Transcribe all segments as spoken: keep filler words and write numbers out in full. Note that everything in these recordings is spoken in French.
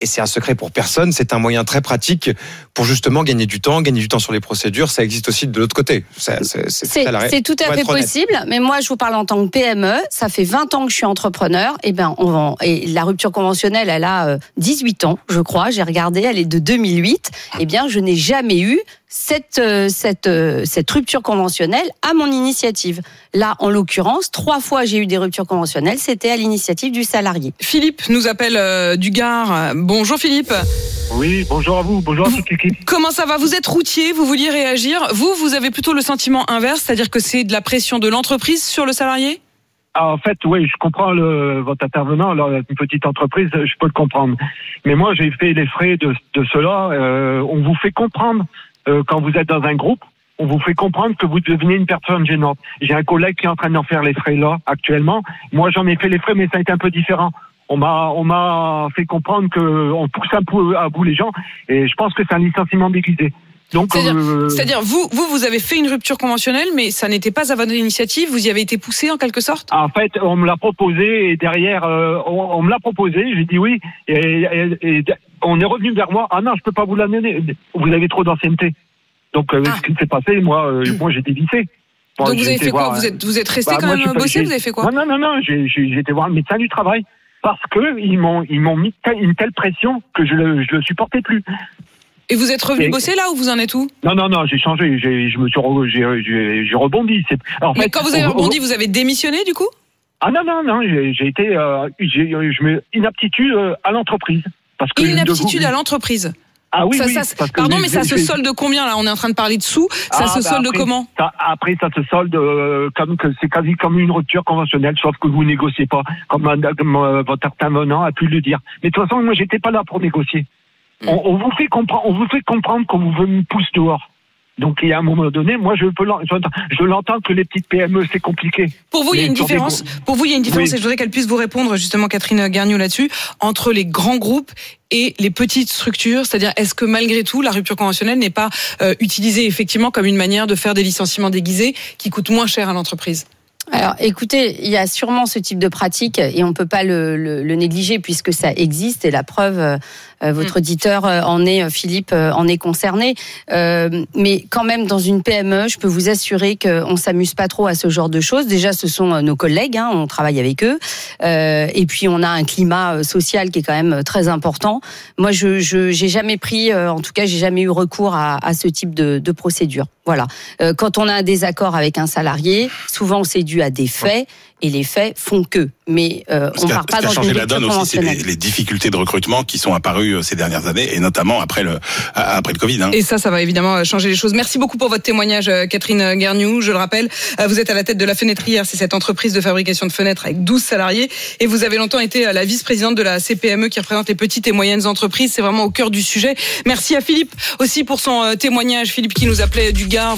Et c'est un secret pour personne, c'est un moyen très pratique pour justement gagner du temps, gagner du temps sur les procédures. Ça existe aussi de l'autre côté. C'est, c'est, c'est, c'est, tout, à c'est tout à fait possible, mais moi je vous parle en tant que P M E, ça fait vingt ans que je suis entrepreneur, et, ben, on vend, et la rupture conventionnelle, elle a dix-huit ans, je crois, j'ai regardé, elle est de deux mille huit, et bien je n'ai jamais eu cette, cette, cette rupture conventionnelle à mon initiative. Là, en l'occurrence, trois fois j'ai eu des ruptures conventionnelles, c'était à l'initiative du salarié. Philippe nous appelle euh, du Gard. Bonjour Philippe. Oui, bonjour à vous, bonjour à toute l'équipe. Comment ça va ? Vous êtes routier, vous vouliez réagir. Vous, vous avez plutôt le sentiment inverse, c'est-à-dire que c'est de la pression de l'entreprise sur le salarié ? Ah, en fait, oui, je comprends le, votre intervenant. Alors, une petite entreprise, je peux le comprendre. Mais moi, j'ai fait les frais de, de cela. Euh, on vous fait comprendre, euh, quand vous êtes dans un groupe, on vous fait comprendre que vous devenez une personne gênante. J'ai un collègue qui est en train d'en faire les frais là, actuellement. Moi, j'en ai fait les frais, mais ça a été un peu différent. On m'a, on m'a fait comprendre que on pousse un peu à bout les gens, et je pense que c'est un licenciement déguisé. Donc, c'est-à-dire, euh... c'est-à-dire vous, vous, vous avez fait une rupture conventionnelle, mais ça n'était pas à votre initiative. Vous y avez été poussé en quelque sorte. En fait, on me l'a proposé et derrière, euh, on, on me l'a proposé. J'ai dit oui, et, et, et on est revenu vers moi. Ah non, je peux pas vous l'amener. Vous avez trop d'ancienneté. Donc, euh, ah. ce qui s'est passé, moi, euh, moi, j'ai dévissé. Bon, donc vous avez fait quoi voir, vous êtes, vous êtes resté bah, quand moi, même bosser. Vous avez fait quoi? Non, non, non, non. J'ai, j'ai, j'ai été voir le médecin du travail. Parce que ils m'ont, ils m'ont mis une telle pression que je le, je le supportais plus. Et vous êtes revenu et... bosser là ou vous en êtes où? Non, non, non, j'ai changé. J'ai, je me suis, re, j'ai, j'ai, j'ai rebondi. C'est, en Mais fait, quand vous avez on, rebondi, on... vous avez démissionné du coup? Ah non, non, non. J'ai, j'ai été, euh, j'ai, je me inaptitude à l'entreprise. Parce que inaptitude à l'entreprise. Ah oui, ça, oui. Ça, pardon, mais ça se solde combien là? On est en train de parler de sous. Ça ah, se solde bah après, comment? ça, Après, ça se solde euh, comme que c'est quasi comme une rupture conventionnelle, sauf que vous négociez pas, comme, comme euh, votre intervenant a pu le dire. Mais de toute façon, moi, j'étais pas là pour négocier. Mmh. On, on vous fait comprendre, on vous fait comprendre qu'on vous me pousse dehors. Donc, il y a un moment donné, moi, je peux, je l'entends que les petites P M E, c'est compliqué. Pour vous, il y a une différence. Pour vous, il y a une différence, oui. Et je voudrais qu'elle puisse vous répondre, justement, Catherine Garniou, là-dessus, entre les grands groupes et les petites structures. C'est-à-dire, est-ce que malgré tout, la rupture conventionnelle n'est pas euh, utilisée effectivement comme une manière de faire des licenciements déguisés qui coûtent moins cher à l'entreprise? Alors, écoutez, il y a sûrement ce type de pratique et on ne peut pas le, le, le négliger puisque ça existe et la preuve, euh, votre auditeur en est, Philippe, en est concerné. Euh, mais quand même, dans une P M E, je peux vous assurer qu'on ne s'amuse pas trop à ce genre de choses. Déjà, ce sont nos collègues, hein, on travaille avec eux. Euh, et puis, on a un climat social qui est quand même très important. Moi, je je j'ai jamais pris, en tout cas, j'ai jamais eu recours à, à ce type de, de procédure. Voilà. Euh, quand on a un désaccord avec un salarié, souvent c'est dû à des faits et les faits font que. Mais euh, on ne part pas dans une rupture conventionnelle. Ce qui a changé la donne aussi, c'est les, les difficultés de recrutement qui sont apparues ces dernières années et notamment après le après le Covid. Hein. Et ça, ça va évidemment changer les choses. Merci beaucoup pour votre témoignage, Catherine Garniou. Je le rappelle, vous êtes à la tête de la Fenêtrière, c'est cette entreprise de fabrication de fenêtres avec douze salariés et vous avez longtemps été la vice-présidente de la C P M E qui représente les petites et moyennes entreprises. C'est vraiment au cœur du sujet. Merci à Philippe aussi pour son témoignage. Philippe qui nous appelait du Gard.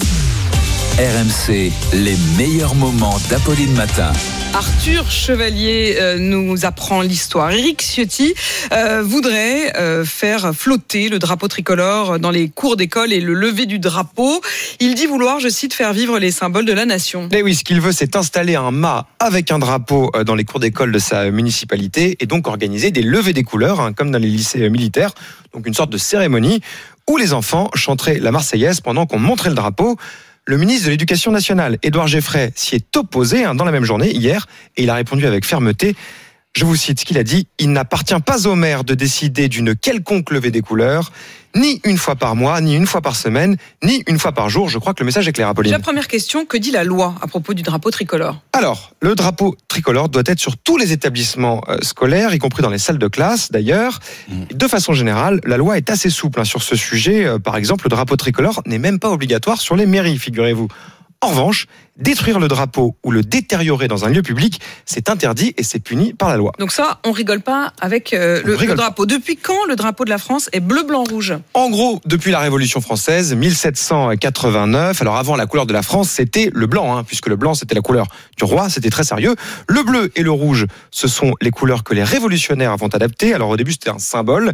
R M C, les meilleurs moments d'Apolline Matin. Arthur Chevalier euh, nous apprend l'histoire. Éric Ciotti euh, voudrait euh, faire flotter le drapeau tricolore dans les cours d'école et le lever du drapeau. Il dit vouloir, je cite, faire vivre les symboles de la nation. Mais oui, ce qu'il veut, c'est installer un mât avec un drapeau dans les cours d'école de sa municipalité et donc organiser des levées des couleurs, hein, comme dans les lycées militaires. Donc une sorte de cérémonie où les enfants chanteraient la Marseillaise pendant qu'on montrait le drapeau. Le ministre de l'Éducation nationale, Édouard Geffray, s'y est opposé hein, dans la même journée, hier, et il a répondu avec fermeté. Je vous cite ce qu'il a dit. « Il n'appartient pas au maire de décider d'une quelconque levée des couleurs, ni une fois par mois, ni une fois par semaine, ni une fois par jour. » Je crois que le message est clair, Apolline. La première question, que dit la loi à propos du drapeau tricolore ? Alors, le drapeau tricolore doit être sur tous les établissements euh, scolaires, y compris dans les salles de classe d'ailleurs. Mmh. De façon générale, la loi est assez souple hein, sur ce sujet. Euh, par exemple, le drapeau tricolore n'est même pas obligatoire sur les mairies, figurez-vous. En revanche, détruire le drapeau ou le détériorer dans un lieu public, c'est interdit et c'est puni par la loi. Donc ça, on rigole pas avec euh, le, le drapeau. Depuis quand le drapeau de la France est bleu, blanc, rouge ? En gros, depuis la Révolution française, mille sept cent quatre-vingt-neuf. Alors avant, la couleur de la France, c'était le blanc, hein, puisque le blanc, c'était la couleur du roi, c'était très sérieux. Le bleu et le rouge, ce sont les couleurs que les révolutionnaires vont adapter. Alors au début, c'était un symbole.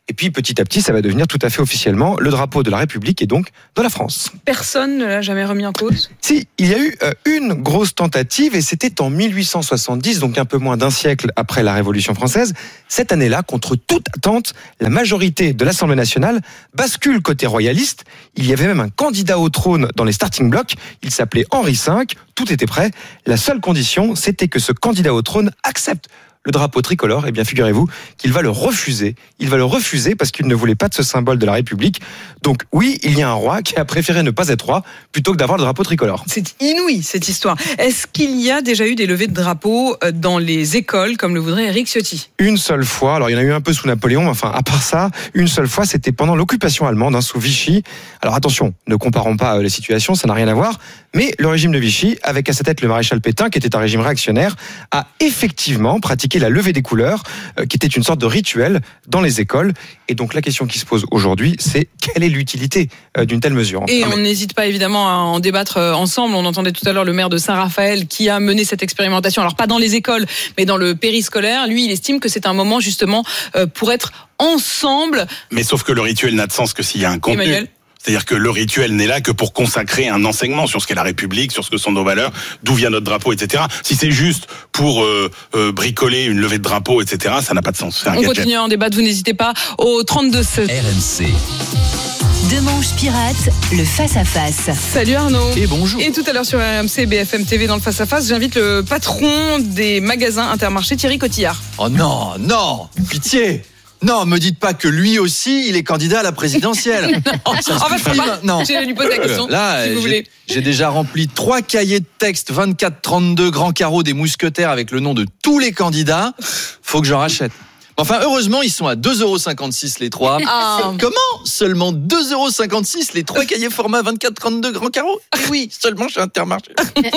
Et puis petit à petit, ça va devenir tout à fait officiellement le drapeau de la République et donc de la France. Personne ne l'a jamais remis en cause. Si, il y a eu euh, une grosse tentative et c'était en mille huit cent soixante-dix, donc un peu moins d'un siècle après la Révolution française. Cette année-là, contre toute attente, la majorité de l'Assemblée nationale bascule côté royaliste. Il y avait même un candidat au trône dans les starting blocks. Il s'appelait Henri cinq. Tout était prêt. La seule condition, c'était que ce candidat au trône accepte le drapeau tricolore. Eh bien, figurez-vous qu'il va le refuser. Il va le refuser parce qu'il ne voulait pas de ce symbole de la République. Donc oui, il y a un roi qui a préféré ne pas être roi plutôt que d'avoir le drapeau tricolore. C'est inouï, cette histoire. Est-ce qu'il y a déjà eu des levées de drapeaux dans les écoles, comme le voudrait Éric Ciotti ? Une seule fois. Alors, il y en a eu un peu sous Napoléon, mais enfin, à part ça, une seule fois, c'était pendant l'occupation allemande, hein, sous Vichy. Alors, attention, ne comparons pas les situations, ça n'a rien à voir. Mais le régime de Vichy, avec à sa tête le maréchal Pétain, qui était un régime réactionnaire, a effectivement pratiqué la levée des couleurs, euh, qui était une sorte de rituel dans les écoles. Et donc, la question qui se pose aujourd'hui, c'est quelle est l'utilité euh, d'une telle mesure ? Et enfin, on mais... n'hésite pas évidemment à en débattre ensemble. On entendait tout à l'heure le maire de Saint-Raphaël qui a mené cette expérimentation. Alors, pas dans les écoles, mais dans le périscolaire. Lui, il estime que c'est un moment justement euh, pour être ensemble. Mais sauf que le rituel n'a de sens que s'il y a un contenu. Emmanuel ? C'est-à-dire que le rituel n'est là que pour consacrer un enseignement sur ce qu'est la République, sur ce que sont nos valeurs, d'où vient notre drapeau, et cetera. Si c'est juste pour euh, euh, bricoler une levée de drapeau, et cetera, ça n'a pas de sens. C'est un On gadget. continue à en débattre, vous n'hésitez pas au trente-deux seize. R M C. Demanche pirate, le face-à-face. Salut Arnaud. Et bonjour. Et tout à l'heure sur R M C, B F M T V dans le face-à-face, j'invite le patron des magasins Intermarché, Thierry Cotillard. Oh non, non, pitié. Non, me dites pas que lui aussi, il est candidat à la présidentielle. Ça En fait, suffit pas. maintenant. Je vais lui poser la question, Là, si vous j'ai, voulez. j'ai déjà rempli trois cahiers de texte, vingt-quatre trente-deux grands carreaux des mousquetaires avec le nom de tous les candidats. Faut que j'en rachète. Enfin, heureusement, ils sont à deux euros cinquante-six les trois. Ah. Comment ? Seulement deux euros cinquante-six les trois cahiers format vingt-quatre trente-deux grands carreaux ? Et oui, seulement chez Intermarché.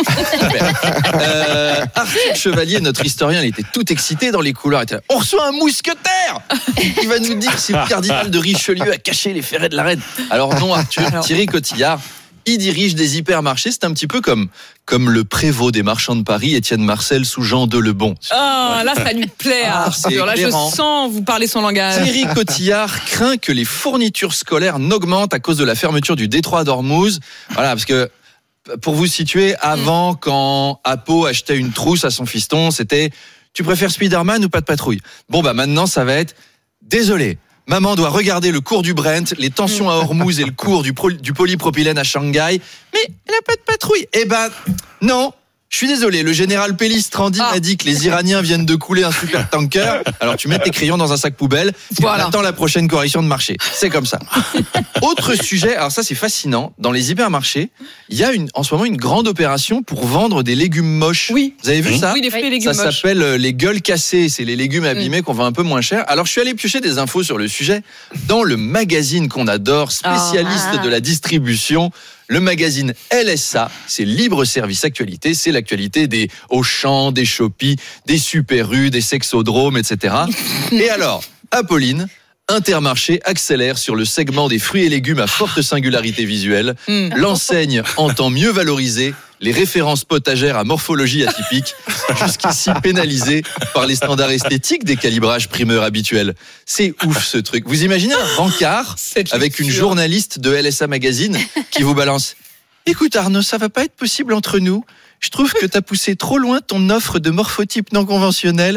euh, Arthur Chevalier, notre historien, il était tout excité dans les couloirs. Il était là, on reçoit un mousquetaire ! Il va nous dire si le cardinal de Richelieu a caché les ferrets de la reine. Alors non, Arthur, Alors. Thierry Cotillard, il dirige des hypermarchés. C'est un petit peu comme, comme le prévôt des marchands de Paris, Étienne Marcel, sous Jean Delebon. Ah, là, ça lui plaît. Ah, Arthur. c'est Là, je éclairant. sens vous parler son langage. Thierry Cotillard craint que les fournitures scolaires n'augmentent à cause de la fermeture du détroit d'Ormuz. Voilà, parce que pour vous situer, avant, quand Apo achetait une trousse à son fiston, c'était « Tu préfères Spider-Man ou pas de patrouille ?» Bon, bah maintenant, ça va être « Désolé, maman doit regarder le cours du Brent, les tensions à Hormuz et le cours du, pro- du polypropylène à Shanghai, mais elle n'a pas de patrouille. » Eh ben, non. Je suis désolé, le général Pellistrandi Ah. m'a dit que les Iraniens viennent de couler un super tanker. Alors tu mets tes crayons dans un sac poubelle et Voilà. on attend la prochaine correction de marché. C'est comme ça. Autre sujet, alors ça c'est fascinant. Dans les hypermarchés, il y a une, en ce moment une grande opération pour vendre des légumes moches. Oui. Vous avez vu ça? Oui, les fruits et légumes Ça moches. s'appelle euh, les gueules cassées. C'est les légumes abîmés qu'on vend un peu moins cher. Alors je suis allé piocher des infos sur le sujet dans le magazine qu'on adore, spécialiste Ah. de la distribution. Le magazine L S A, c'est Libre Service Actualité, c'est l'actualité des Auchan, des Shopee, des Super U, des Sexodromes, et cetera. Et alors, Apolline, Intermarché accélère sur le segment des fruits et légumes à forte singularité visuelle. Mm. L'enseigne entend mieux valoriser les références potagères à morphologie atypique, jusqu'ici pénalisées par les standards esthétiques des calibrages primeurs habituels. C'est ouf ce truc. Vous imaginez un rencard Cette avec une lecture. journaliste de L S A Magazine qui vous balance « Écoute Arnaud, ça va pas être possible entre nous. Je trouve que t'as poussé trop loin ton offre de morphotype non conventionnel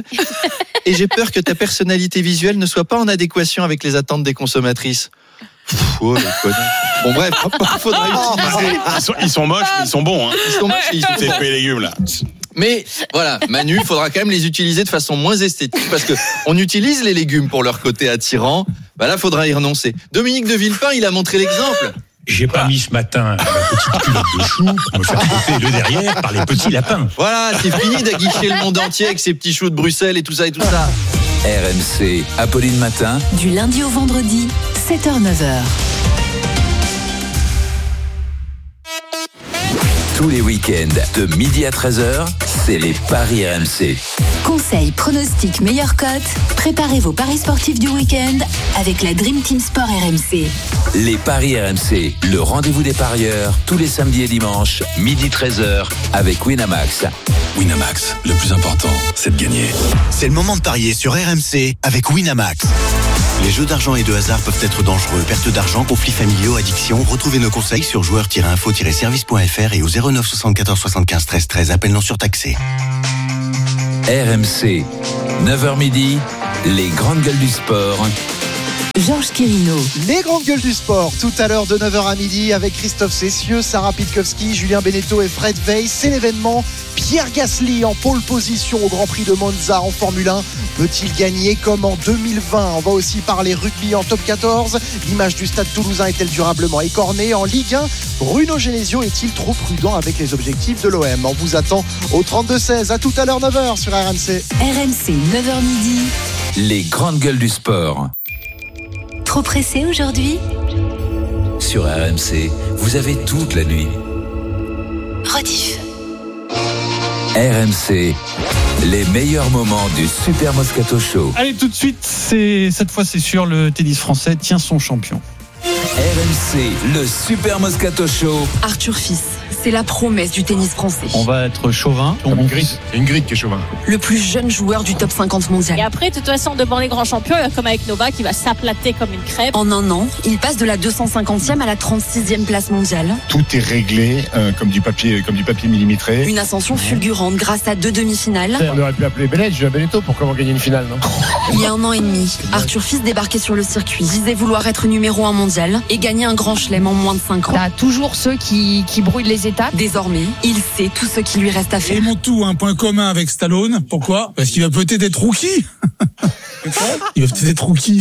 et j'ai peur que ta personnalité visuelle ne soit pas en adéquation avec les attentes des consommatrices. » Pff, oh, le connard. Bon bref, faudra utiliser. Ils sont, ils sont moches, mais ils sont bons. Hein. Ils sont moches et ils sont Ces bons. fruits et légumes là. Mais voilà, Manu, il faudra quand même les utiliser de façon moins esthétique parce que on utilise les légumes pour leur côté attirant. Bah là, faudra y renoncer. Dominique de Villepin, il a montré l'exemple. J'ai pas mis ce matin ma petite culotte de chou pour me faire couper le derrière par les petits lapins. Voilà, c'est fini d'aguicher le monde entier avec ces petits choux de Bruxelles et tout ça et tout ça. R M C, Apolline Matin. Du lundi au vendredi, sept heures neuf heures. Tous les week-ends, de midi à treize heures, c'est les Paris R M C. Conseils, pronostics, meilleures cotes. Préparez vos paris sportifs du week-end avec la Dream Team Sport R M C. Les Paris R M C, le rendez-vous des parieurs, tous les samedis et dimanches, midi treize heures, avec Winamax. Winamax, le plus important, c'est de gagner. C'est le moment de parier sur R M C avec Winamax. Les jeux d'argent et de hasard peuvent être dangereux. Perte d'argent, conflits familiaux, addiction. Retrouvez nos conseils sur joueurs tiret info tiret service point f r et au zéro neuf soixante-quatorze soixante-quinze treize treize. Appel non surtaxé. R M C, neuf heures midi, les grandes gueules du sport. Georges Quirino. Les grandes gueules du sport, tout à l'heure de neuf heures à midi avec Christophe Cessieux, Sarah Pitkowski, Julien Beneteau et Fred Weiss. C'est l'événement. Pierre Gasly en pole position au Grand Prix de Monza en Formule un. Peut-il gagner comme en deux mille vingt? On va aussi parler rugby en top quatorze. L'image du stade toulousain est-elle durablement écornée? En Ligue un, Bruno Genesio est-il trop prudent avec les objectifs de l'O M? On vous attend au trente-deux seize. À tout à l'heure, neuf heures sur R M C. R M C, neuf heures midi. Les grandes gueules du sport. Trop pressé aujourd'hui? Sur R M C, vous avez toute la nuit. Rediff. R M C, les meilleurs moments du Super Moscato Show. Allez, tout de suite, c'est, cette fois c'est sûr, le tennis français tient son champion. R M C, le Super Moscato Show. Arthur Fils, c'est la promesse du tennis français. On va être chauvin. Comme une grille, une grille qui est chauvin. Le plus jeune joueur du top cinquante mondial. Et après, de toute façon, devant les grands champions, comme avec Novak, il va s'aplater comme une crêpe. En un an, il passe de la deux cent cinquantième à la trente-sixième place mondiale. Tout est réglé euh, comme du papier, comme du papier millimétré. Une ascension fulgurante grâce à deux demi-finales. On aurait pu appeler Bellet, Julien Beneteau pour comment gagner une finale, non? Il y a un an et demi, Arthur Fils débarquait sur le circuit, disait vouloir être numéro un mondial et gagner un grand chelem en moins de cinq ans. T'as toujours ceux qui, qui brouillent les étapes. Désormais, il sait tout ce qui lui reste à faire. Et mon tout a un point commun avec Stallone. Pourquoi? Parce qu'il va peut-être être rookie. Il va peut-être être rookie.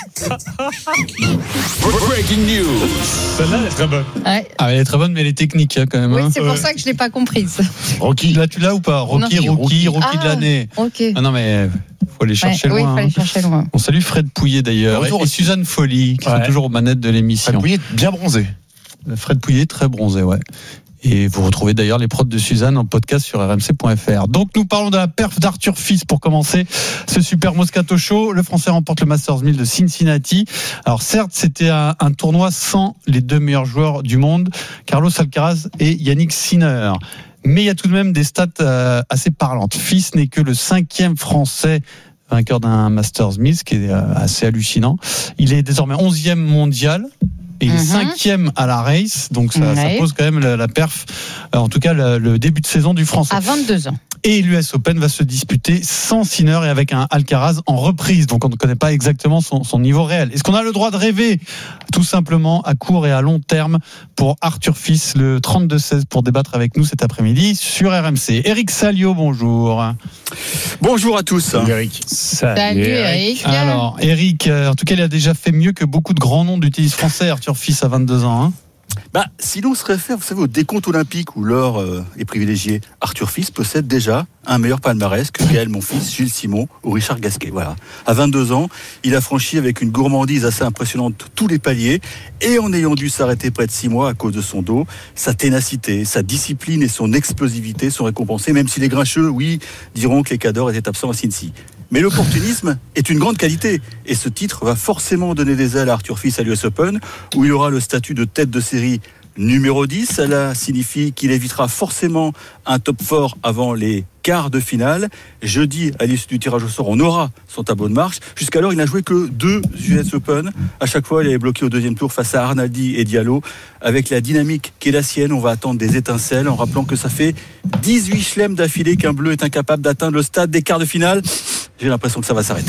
Breaking news. Celle-là, elle est très bonne. Ouais. Ah, elle est très bonne, mais elle est technique hein, quand même. Oui, hein. c'est pour ça que je l'ai pas comprise. Rocky, là tu l'as ou pas? Rocky, Non. Rocky, Rocky Ah, de l'année. Ok. Ah non mais faut aller chercher Ouais, loin. oui, il fallait hein. chercher loin. On salue Fred Pouillet d'ailleurs Bonjour et, et aussi. Suzanne Folly qui Ouais. sont toujours aux manettes de l'émission. Fred Pouillet, bien bronzé. Fred Pouillet, très bronzé, ouais. Et vous retrouvez d'ailleurs les prods de Suzanne en podcast sur r m c point f r. Donc nous parlons de la perf d'Arthur Fils pour commencer ce Super Moscato Show. Le Français remporte le Masters mille de Cincinnati. Alors certes, c'était un, un tournoi sans les deux meilleurs joueurs du monde, Carlos Alcaraz et Yannick Sinner. Mais il y a tout de même des stats euh, assez parlantes. Fils n'est que le cinquième Français vainqueur d'un Masters mille, ce qui est euh, assez hallucinant. Il est désormais onzième mondial. Et il est cinquième à la race, donc ça, Ouais. ça pose quand même la, la perf, euh, en tout cas le, le début de saison du Français. À vingt-deux ans. Et l'U S Open va se disputer sans Sinner et avec un Alcaraz en reprise, donc on ne connaît pas exactement son, son niveau réel. Est-ce qu'on a le droit de rêver tout simplement à court et à long terme pour Arthur Fils, le trente-deux seize pour débattre avec nous cet après-midi sur R M C. Eric Salio, bonjour. Bonjour à tous. Salut Eric. Salut Eric. Alors Eric, euh, en tout cas il a déjà fait mieux que beaucoup de grands noms du tennis français, Arthur Fils à vingt-deux ans. Hein. Bah, si l'on se réfère, vous savez, au décompte olympique où l'or euh, est privilégié, Arthur Fils possède déjà un meilleur palmarès que Gaël Monfils, Gilles Simon ou Richard Gasquet. Voilà. À vingt-deux ans, il a franchi avec une gourmandise assez impressionnante tous les paliers et en ayant dû s'arrêter près de six mois à cause de son dos, sa ténacité, sa discipline et son explosivité sont récompensés, même si les grincheux, oui, diront que les cadors étaient absents à Cincy. Mais l'opportunisme est une grande qualité et ce titre va forcément donner des ailes à Arthur Fils à l'U S Open où il aura le statut de tête de série numéro dix. Cela signifie qu'il évitera forcément un top fort avant les quarts de finale. Jeudi, à l'issue du tirage au sort, on aura son tableau de marche. Jusqu'alors, il n'a joué que deux U S Open. À chaque fois, il est bloqué au deuxième tour face à Arnaldi et Diallo. Avec la dynamique qui est la sienne, on va attendre des étincelles en rappelant que ça fait dix-huit chelems d'affilée qu'un bleu est incapable d'atteindre le stade des quarts de finale. J'ai l'impression que ça va s'arrêter.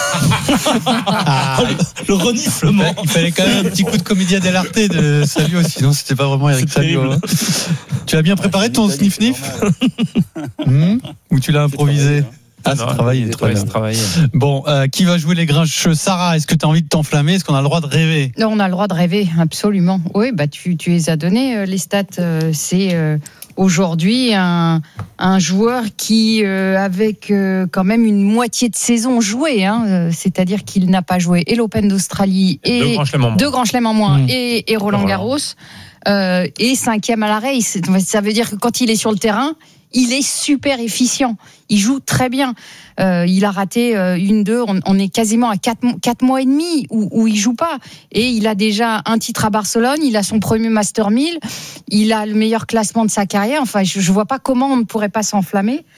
Ah, le reniflement. Il fallait quand même un petit coup de comédia dell'arte de Salio, sinon c'était pas vraiment Eric Salio. Hein. Tu as bien préparé ton sniff-sniff mmh. Ou tu l'as improvisé? Ah, c'est travaillé, très bien. Bon, euh, qui va jouer les grincheux? Sarah, est-ce que tu as envie de t'enflammer? Est-ce qu'on a le droit de rêver? Non, on a le droit de rêver, absolument. Oui, bah tu, tu les as donnés, euh, les stats. Euh, c'est euh, aujourd'hui un, un joueur qui, euh, avec euh, quand même une moitié de saison jouée, hein, euh, c'est-à-dire qu'il n'a pas joué et l'Open d'Australie et deux grands chelems en moins, deux grands chelems en moins mmh. et, et Roland Garros, euh, et cinquième à la race. Ça veut dire que quand il est sur le terrain, il est super efficient. Il joue très bien. Euh, il a raté euh, une, deux. On, on est quasiment à quatre, quatre mois et demi où, où il joue pas. Et il a déjà un titre à Barcelone. Il a son premier Master mille. Il a le meilleur classement de sa carrière. Enfin, je, je vois pas comment on ne pourrait pas s'enflammer.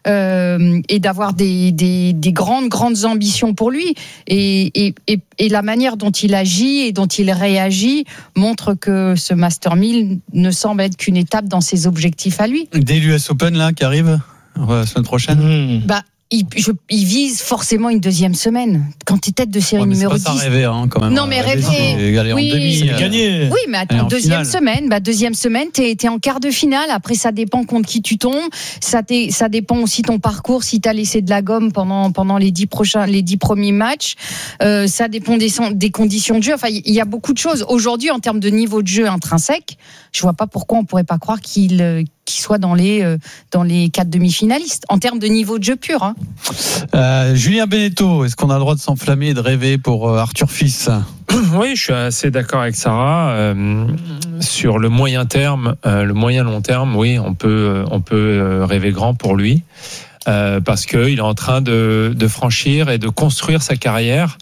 euh, et d'avoir des, des, des grandes, grandes ambitions pour lui. Et, et, et, et la manière dont il agit et dont il réagit montre que ce Master mille ne semble être qu'une étape dans ses objectifs à lui. Dès l'U S Open là qui arrive euh, la semaine prochaine. Mmh. Bah, Il, je, il vise forcément une deuxième semaine. Quand tu es tête de série ouais, numéro dix. C'est pas dix. ça rêver, hein, quand même. Non, mais rêver. Aller oui, en demi. c'est gagné. Oui, mais attends, deuxième finale. semaine. Bah, deuxième semaine, tu es en quart de finale. Après, ça dépend contre qui tu tombes. Ça, ça dépend aussi ton parcours. Si tu as laissé de la gomme pendant, pendant les dix prochains, les dix premiers matchs. Euh, ça dépend des, des conditions de jeu. Enfin, il y a beaucoup de choses. Aujourd'hui, en termes de niveau de jeu intrinsèque, je vois pas pourquoi on pourrait pas croire qu'il, qu'il soit dans les, euh, dans les quatre demi-finalistes. En termes de niveau de jeu pur, hein. Euh, Julien Beneteau, est-ce qu'on a le droit de s'enflammer et de rêver pour euh, Arthur Fils ? Oui, je suis assez d'accord avec Sarah. Euh, sur le moyen terme, euh, le moyen long terme, oui, on peut, on peut rêver grand pour lui. Euh, parce qu'il est en train de, de franchir et de construire sa carrière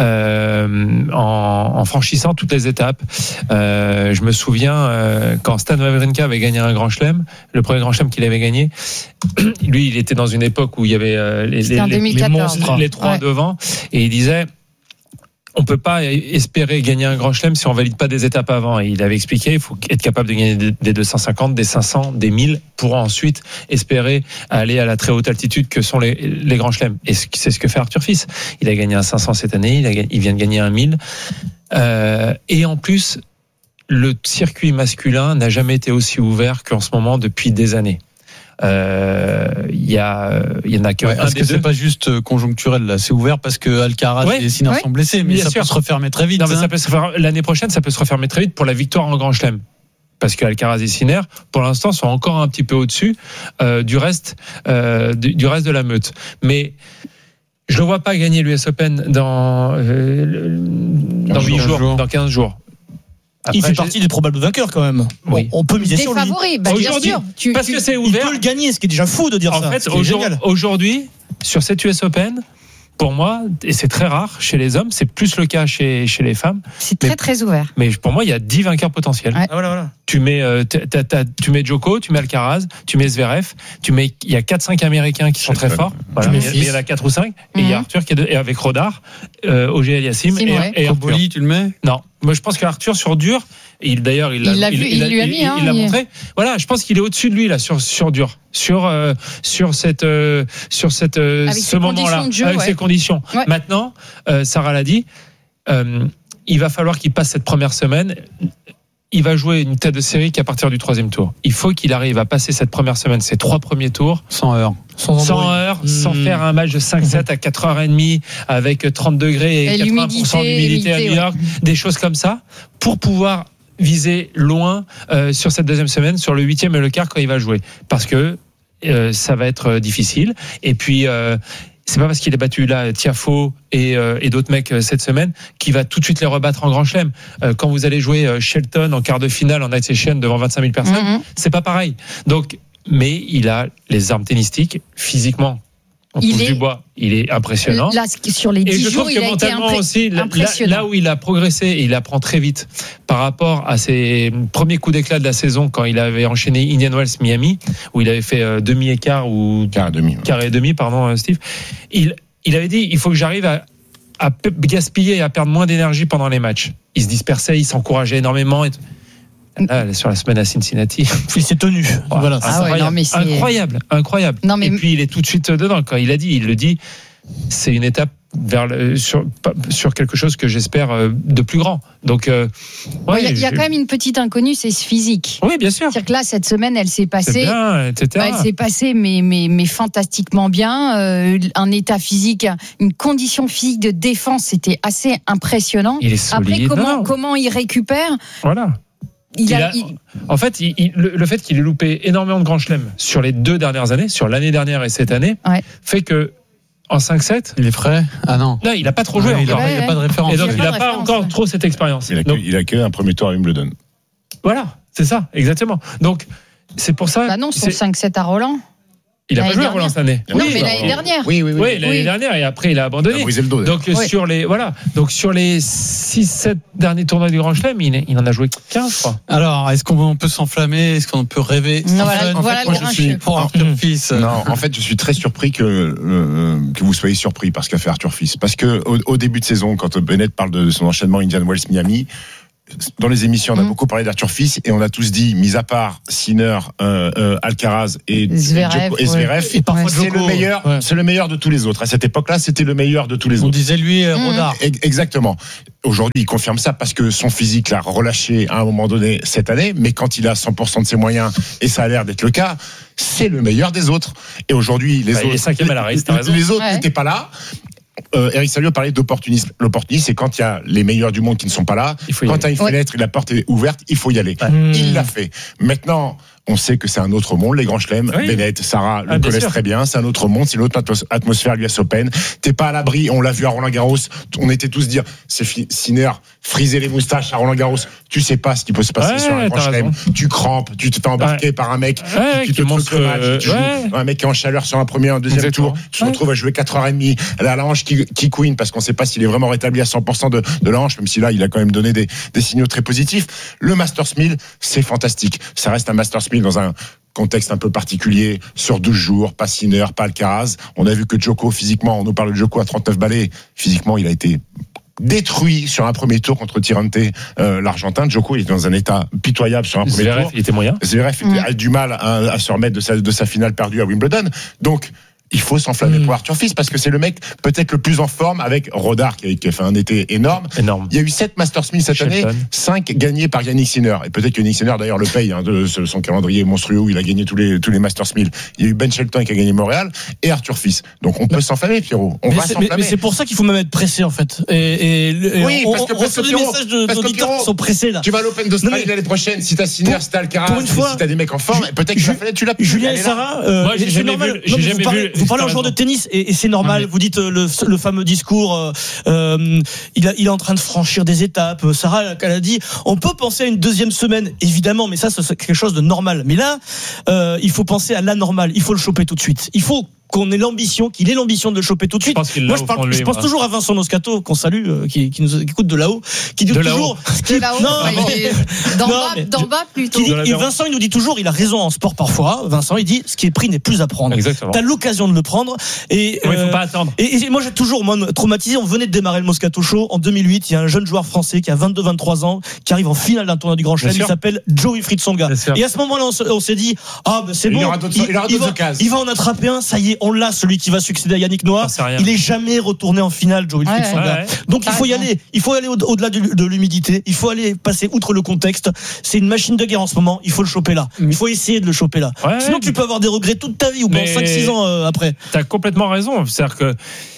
euh, en, en franchissant toutes les étapes. Euh, je me souviens euh, quand Stan Wawrinka avait gagné un Grand Chelem, le premier Grand Chelem qu'il avait gagné, lui il était dans une époque où il y avait euh, les, les, les, les monstres, les trois ouais. devant, et il disait on peut pas espérer gagner un Grand Chelem si on valide pas des étapes avant. Et il avait expliqué, il faut être capable de gagner des deux cent cinquante, des cinq cents, des mille pour ensuite espérer aller à la très haute altitude que sont les, les Grands Chelems. Et c'est ce que fait Arthur Fils. Il a gagné un cinq cents cette année, il, a, il vient de gagner un mille. Euh, et en plus, le circuit masculin n'a jamais été aussi ouvert qu'en ce moment depuis des années. Il euh, y a, il y en a que. Ouais, parce que deux. C'est pas juste conjoncturel là, c'est ouvert parce que Alcaraz ouais, et Sinner ouais. sont blessés, mais Bien ça sûr. peut se refermer très vite. Non, mais hein. ça peut se refaire, l'année prochaine, ça peut se refermer très vite pour la victoire en Grand Chelem. Parce que Alcaraz et Sinner, pour l'instant, sont encore un petit peu au-dessus euh, du reste, euh, du, du reste de la meute. Mais je ne vois pas gagner l'U S Open dans euh, dans huit jours, jours, dans quinze jours. Après, il fait partie des probables vainqueurs quand même. Oui. On peut miser sur lui. Favoris, bah, aujourd'hui, tu, parce tu, que c'est ouvert. Il peut le gagner, ce qui est déjà fou de dire en ça. En fait, aujourd'hui, aujourd'hui, sur cette U S Open, pour moi, et c'est très rare chez les hommes, c'est plus le cas chez, chez les femmes. C'est très mais, très ouvert. Mais pour moi, il y a dix vainqueurs potentiels. Ouais. Ah, voilà, voilà. Tu mets, euh, t'as, t'as, tu mets Djoko, tu mets Alcaraz, tu mets Zverev, tu mets, il y a quatre cinq Américains qui sont très forts. Voilà. Mais il y en a quatre ou cinq. Mm-hmm. Et il y a Arthur qui est de, et avec Rodar, euh, O G Aliassime et, ouais. et Arthur. Boli, tu le mets? Non. Moi, je pense qu'Arthur sur dur, il d'ailleurs, il l'a, il l'a il, vu, il, il, il, lui a il, mis, il, hein, il l'a il... montré. Voilà, je pense qu'il est au-dessus de lui là sur sur dur, sur euh, sur cette euh, sur cette euh, ce moment-là, jeu, avec ouais. ces conditions. Ouais. Maintenant, euh, Sarah l'a dit, euh, il va falloir qu'il passe cette première semaine. Il va jouer une tête de série qu'à partir du troisième tour. Il faut qu'il arrive à passer cette première semaine, ces trois premiers tours. Sans heures. Sans, sans heures, mmh. sans faire un match de cinq sept à quatre heures trente avec trente degrés et, et quatre-vingts pour cent d'humidité à New York. Ouais. Des choses comme ça. Pour pouvoir viser loin euh, sur cette deuxième semaine, sur le huitième et le quart quand il va jouer. Parce que euh, ça va être difficile. Et puis... Euh, c'est pas parce qu'il a battu là Tiafoe et, euh, et d'autres mecs euh, cette semaine qu'il va tout de suite les rebattre en Grand Chelem. Euh, quand vous allez jouer euh, Shelton en quart de finale en night session devant vingt-cinq mille personnes, mm-hmm. c'est pas pareil. Donc, mais il a les armes tennistiques physiquement. On touche du bois, il est impressionnant. Là, sur les dix jours, il a été impré- aussi, impressionnant. Là, là où il a progressé, et il apprend très vite par rapport à ses premiers coups d'éclat de la saison quand il avait enchaîné Indian Wells Miami, où il avait fait euh, demi écart ou quart et demi, ouais. quart et demi, pardon, Steve. Il, il avait dit, il faut que j'arrive à, à gaspiller et à perdre moins d'énergie pendant les matchs. Il se dispersait, il s'encourageait énormément. Et Là, sur la semaine à Cincinnati, il s'est tenu. Wow. Voilà, ah incroyable, ouais, non, mais c'est... incroyable, incroyable. Non, mais... Et puis il est tout de suite dedans. Quand il a dit, il le dit, c'est une étape vers le, sur sur quelque chose que j'espère de plus grand. Donc, euh, ouais, il ouais, y, y a quand même une petite inconnue, c'est ce physique. Oui, bien sûr. C'est-à-dire que là, cette semaine, elle s'est passée, bien, et cetera. Elle s'est passée, mais mais mais fantastiquement bien. Euh, un état physique, une condition physique de défense, c'était assez impressionnant. Il est solide. Après, comment non. comment il récupère? Voilà. Il il a, a, il... En fait, il, il, le, le fait qu'il ait loupé énormément de grands chelems sur les deux dernières années, sur l'année dernière et cette année, ouais. fait que en cinq sept, il est frais. Ah non. Non, il n'a pas trop joué. Ouais, encore. Il n'a pas de référence. Et donc, il n'a pas, pas encore ouais. trop cette expérience. Il a, donc, il a que un premier tour à Wimbledon. Voilà, c'est ça, exactement. Donc, c'est pour ça. Bah non, son c'est... cinq sept à Roland. Il a L'année pas joué à dernière. Roland cette année. Non, mais l'année dernière. Oui, oui, oui. Oui, l'année Oui. dernière et après il a abandonné. Il a brisé le dos, Donc Oui. sur les voilà, donc sur les six sept derniers tournois du Grand Chelem, il, il en a joué quinze, je crois. Alors, est-ce qu'on peut s'enflammer? Est-ce qu'on peut rêver? Non, voilà- Enfin, en voilà fait, le moi, je grincheux. suis pour Arthur Fils. Non, en fait, je suis très surpris que euh, que vous soyez surpris par ce qu'a fait Arthur Fils, parce que au, au début de saison, quand Bennett parle de son enchaînement Indian Wells Miami, dans les émissions, on a Mm. beaucoup parlé d'Arthur Fils et on a tous dit, mis à part Sinner, euh, euh, Alcaraz et Zverev, Djoko- et Zverev, Et parfois c'est Djoko. le meilleur, Ouais. c'est le meilleur de tous les autres. À cette époque-là, c'était le meilleur de tous les On autres. disait lui, euh, Mmh. Rodard. Ex- Exactement. Aujourd'hui, il confirme ça parce que son physique l'a relâché à un moment donné cette année, mais quand il a cent pour cent de ses moyens, et ça a l'air d'être le cas, c'est le meilleur des autres. Et aujourd'hui, les Bah, il est autres, cinquième à la race, t'as raison. les autres Ouais. n'étaient pas là. Euh, Eric Salio parlait d'opportunisme. L'opportunisme, c'est quand il y a les meilleurs du monde qui ne sont pas là. Il faut y Quand aller. tu as une Ouais. fenêtre et la porte est ouverte, il faut y aller. Ouais. Il l'a fait. Maintenant, on sait que c'est un autre monde, les grands chelems. Oui. Bennett, Sarah le Ah, bien connaissent sûr. très bien. C'est un autre monde, c'est une autre atmos- atmosphère, l'U S Open. T'es pas à l'abri. On l'a vu à Roland Garros. On était tous dire, c'est fi- Sinner, friser les moustaches à Roland Garros. Tu sais pas ce qui peut se passer Ouais, sur un grand t'as chelem. raison. Tu crampes, tu te fais embarquer par un mec Ouais, qui, qui te montre, truque le match, euh, qui joue. ouais. Un mec qui est en chaleur sur un premier, un deuxième Exactement. tour. Tu te Ouais. retrouves à jouer quatre heures trente. La, la hanche qui, qui couine parce qu'on sait pas s'il est vraiment rétabli à cent pour cent de, de la hanche, même si là, il a quand même donné des, des signaux très positifs. Le Masters mille, c'est fantastique. Ça reste un Masters mille dans un contexte un peu particulier, sur douze jours, pas Sinner, pas Alcaraz. On a vu que Djoko, physiquement, on nous parle de Djoko à trente-neuf balais, physiquement, il a été détruit sur un premier tour contre Tirante, euh, l'Argentin. Djoko, il est dans un état pitoyable sur un premier Zverev, tour. il était moyen. Zverev Mm. a du mal à, à se remettre de sa, de sa finale perdue à Wimbledon. Donc, il faut s'enflammer Mm. pour Arthur Fils parce que c'est le mec peut-être le plus en forme avec Rodard qui a, qui a fait un été énorme. Énorme. Il y a eu sept Masters mille cette Shelton. année, cinq gagnés par Yannick Sinner. Et peut-être que Yannick Sinner d'ailleurs le paye hein, de ce- son calendrier monstrueux où il a gagné tous les tous les Masters mille. Il y a eu Ben Shelton qui a gagné Montréal et Arthur Fils. Donc on peut s'enflammer, Pierrot. On mais va c'est, mais- s'enflammer. mais c'est pour ça qu'il faut même être pressé en fait. Et, et, et Oui, on, parce que- on parce que reçoit des Pierrot, messages de, parce que d'auditeurs Pierrot, qui sont pressés là. Tu vas à l'Open Non, d'Australie mais l'année prochaine. Si t'as Sinner, pour- si t'as Alcaraz, pour une fois, si t'as des mecs en forme, Ju- peut-être que Ju- la fenêtre tu l'as plus. Julien Elle et est là. Sarah, euh, Moi, j'ai c'est jamais normal. vu- Non, j'ai mais jamais vous parlez, vu- vous parlez t'as en joueur de raison. tennis et, et c'est normal. Non, mais- Vous dites euh, le, le fameux discours. Euh, euh, il, a, il est en train de franchir des étapes. Euh, Sarah, elle a dit, on peut penser à une deuxième semaine, évidemment, mais ça, c'est quelque chose de normal. Mais là, euh, il faut penser à l'anormal. Il faut le choper tout de suite. Il faut qu'on ait l'ambition, qu'il ait l'ambition de le choper tout de suite. pense qu'il l'a Moi, je, au parle, fond de lui, je pense moi. toujours à Vincent Moscato, qu'on salue, euh, qui, qui nous qui écoute de là-haut, qui dit De toujours. De là-haut, non, ouais, mais- il est- d'en Non, bas, mais- d'en bas plutôt. qui dit- Dans la et maison. Vincent, il nous dit toujours, il a raison en sport parfois. Vincent, il dit, ce qui est pris n'est plus à prendre. Exactement. T'as l'occasion de le prendre. Et, Ouais, il euh, faut pas attendre. et, et moi, j'ai toujours, moi, traumatisé. On venait de démarrer le Moscato Show en deux mille huit. Il y a un jeune joueur français qui a vingt-deux vingt-trois ans, qui arrive en finale d'un tournoi du Grand Chelem. Bien Il sûr. s'appelle Joey Fritzonga. Bien sûr. Et à ce moment-là, on, se- on s'est dit, ah, ben, c'est Il bon. aura d'autres- il aura d'autres va, occasions. il va en attraper un. Ça y est, on l'a, celui qui va succéder à Yannick Noah. J'en sais rien. Il est jamais retourné en finale, Joey Ouais, Fritzonga. ouais. Donc, il T'as faut y raison. aller. Il faut aller au- au-delà de, de l'humidité. Il faut aller passer outre le contexte. C'est une machine de guerre en ce moment. Il faut le choper là. Il faut essayer de le choper là. Ouais, Sinon, tu peux avoir des regrets toute ta vie ou pendant Mais- cinq six ans euh, après. T'as complètement raison. C'est-à-dire que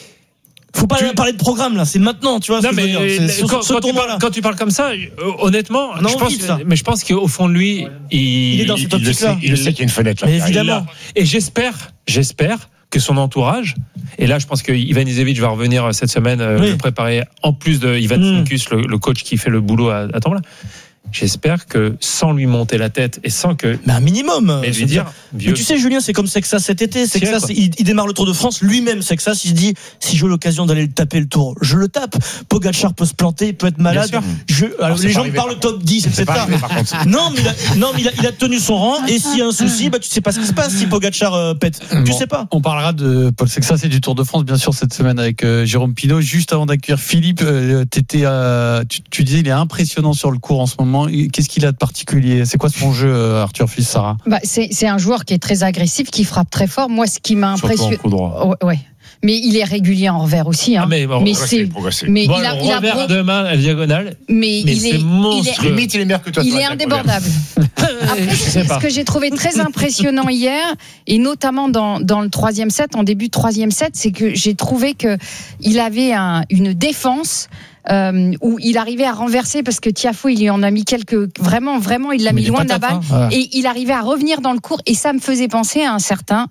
Faut pas Tu- parler de programme là, c'est maintenant, tu vois. non, ce que je mais veux dire. C'est sur quand, ce quand tu tournoi-là. parles, quand tu parles comme ça, euh, honnêtement, On a je envie pense, de ça. mais je pense qu'au fond de lui, il, Il est dans cette Il le optique-là. sait, il le sait qu'il y a une fenêtre là. Mais Il évidemment. l'a. Et j'espère, j'espère que son entourage, et là je pense que Ivan Izevich va revenir cette semaine euh, Oui. le préparer en plus de Ivan Mm. Sinkus, le, le coach qui fait le boulot à, à Tomblain. J'espère que sans lui monter la tête et sans que. Mais un minimum. Mais euh, lui dire, Mais vieux. tu sais, Julien, c'est comme Sexas cet été. Tiens, Sexas, quoi. il, il démarre le Tour de France lui-même. Sexas, il se dit si j'ai l'occasion d'aller le taper le Tour, je le tape. Pogacar peut se planter, il peut être malade. Bien Je, alors, c'est les pas gens arrivé, parlent par top dix, C'est pas et cetera. arrivé, par contre. Non, mais il a, non, mais il a, il a tenu son rang. Et s'il y a un souci, bah tu sais pas ce qui se passe si Pogacar euh, pète. Tu Bon, sais pas. On parlera de Paul Sexas et du Tour de France, bien sûr, cette semaine avec euh, Jérôme Pinault. Juste avant d'accueillir Philippe, euh, t'étais, euh, tu, tu disais il est impressionnant sur le court en ce moment. Qu'est-ce qu'il a de particulier? C'est quoi son jeu, euh, Arthur Fils, Sarah? Bah, c'est, c'est un joueur qui est très agressif, qui frappe très fort. Moi, ce qui m'a Surtout en impressionné. coup droit. Ouais, ouais. Mais il est régulier en revers aussi. Hein. Ah, mais bon, mais progressé, c'est, progressé. mais Bon, il a, le il a revers bro- à deux mains, à la diagonale. mais, Mais il c'est est, il est, monstrueux. Limite, il est meilleur que toi. il sur est la diagonale. indébordable. Après, Je sais ce pas. que j'ai trouvé très impressionnant hier, et notamment dans, dans le troisième set, en début de troisième set, c'est que j'ai trouvé que il avait un, une défense. Euh, où il arrivait à renverser parce que Tiafoe il lui en a mis quelques vraiment vraiment il l'a Mais mis des loin de la patates, balle hein. Ouais. et il arrivait à revenir dans le court et ça me faisait penser à un certain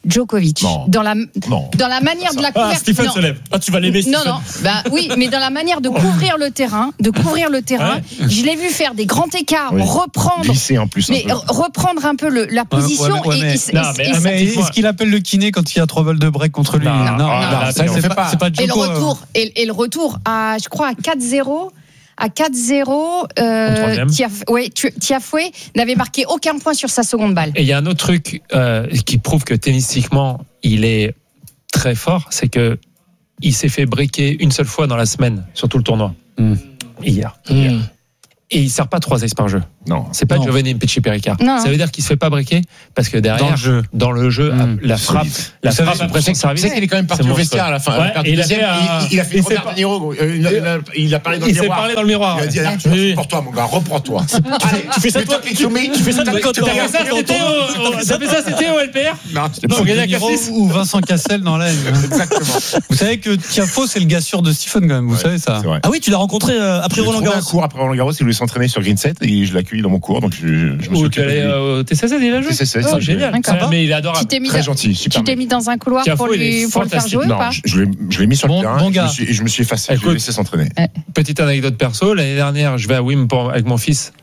Djokovic. Non. Dans la, Non. dans la manière de la Ah, couverture. Stephen non. se lève. Ah, tu vas l'aimer, Non, Stephen. non, bah oui, mais dans la manière de couvrir le terrain, de couvrir le terrain, Ouais. je l'ai vu faire des grands écarts, Oui. reprendre, Glisser en plus. un mais peu. reprendre un peu le, la position Ouais, ouais, ouais, et, mais- et- et- Non, et- mais- et- Ah, mais Dis-moi. est-ce qu'il appelle le kiné quand il y a trois balles de break contre lui Non, non, non, non, non, ça, ça, on c'est fait pas, pas. c'est pas et le Djoko, euh, retour et, et le retour à, je crois, à quatre zéro. À quatre zéro, euh, troisième. Tiaf, ouais, Tu- Tiafoué n'avait marqué aucun point sur sa seconde balle. Et il y a un autre truc euh, qui prouve que tennistiquement, il est très fort, c'est que il s'est fait briquer une seule fois dans la semaine sur tout le tournoi. Mm. Hier. Mm. Et il sert pas trois aces par jeu. Non. C'est pas Non. Giovanni Pesci-Perica. Non. Ça veut dire qu'il se fait pas briquer parce que derrière, Dans le jeu. dans le jeu, Mm. la frappe, la Vous savez, frappe après son vous service. savez qu'il est quand même parti c'est au monstrueux. vestiaire à la fin. Ouais, à la fin du et il a deuxième, fait un- il, il a fait il une s'est Robert pas- De Niro. euh, Il a, il a- il a parlé dans le Il s'est miroir. parlé dans le miroir. Il a dit ouais. Arthur, Oui. reprends-toi, mon gars, reprends-toi. Allez, Tu fais ça, toi, tu fais tu fais ça, ta cote. T'as fait ça, c'était au, au- t'as fait ça, c'était au L P R? Non, c'était Non, pas on gagnait à De Niro quatre six. ou Vincent Cassel dans l'aile. exactement. Vous savez que Tiafo, c'est le gars sûr de Stephen quand même, vous Ouais, savez ça C'est vrai. Ah oui, tu l'as rencontré euh, après J'ai Roland trouvé un Garros. cours après Roland Garros, il voulait s'entraîner sur Green set et je l'ai accueilli dans mon cours, donc je, je me suis Ou tu occupé de allais lui. euh, au T C seize, il a joué? T C seize, Oh, c'est génial. D'accord. Ouais, mais il est Tu adorable. t'es mis, Très dans- gentil, super. tu t'es mis dans un couloir Tiafo, pour, il est lui, pour le faire fantastique. jouer ou Non, pas? je, je l'ai, je l'ai mis sur Bon- le terrain bon et je gars. me suis, et je me suis effacé, je Écoute. l'ai laissé s'entraîner. Petite anecdote perso, l'année dernière, je vais à Wim pour- avec mon fils.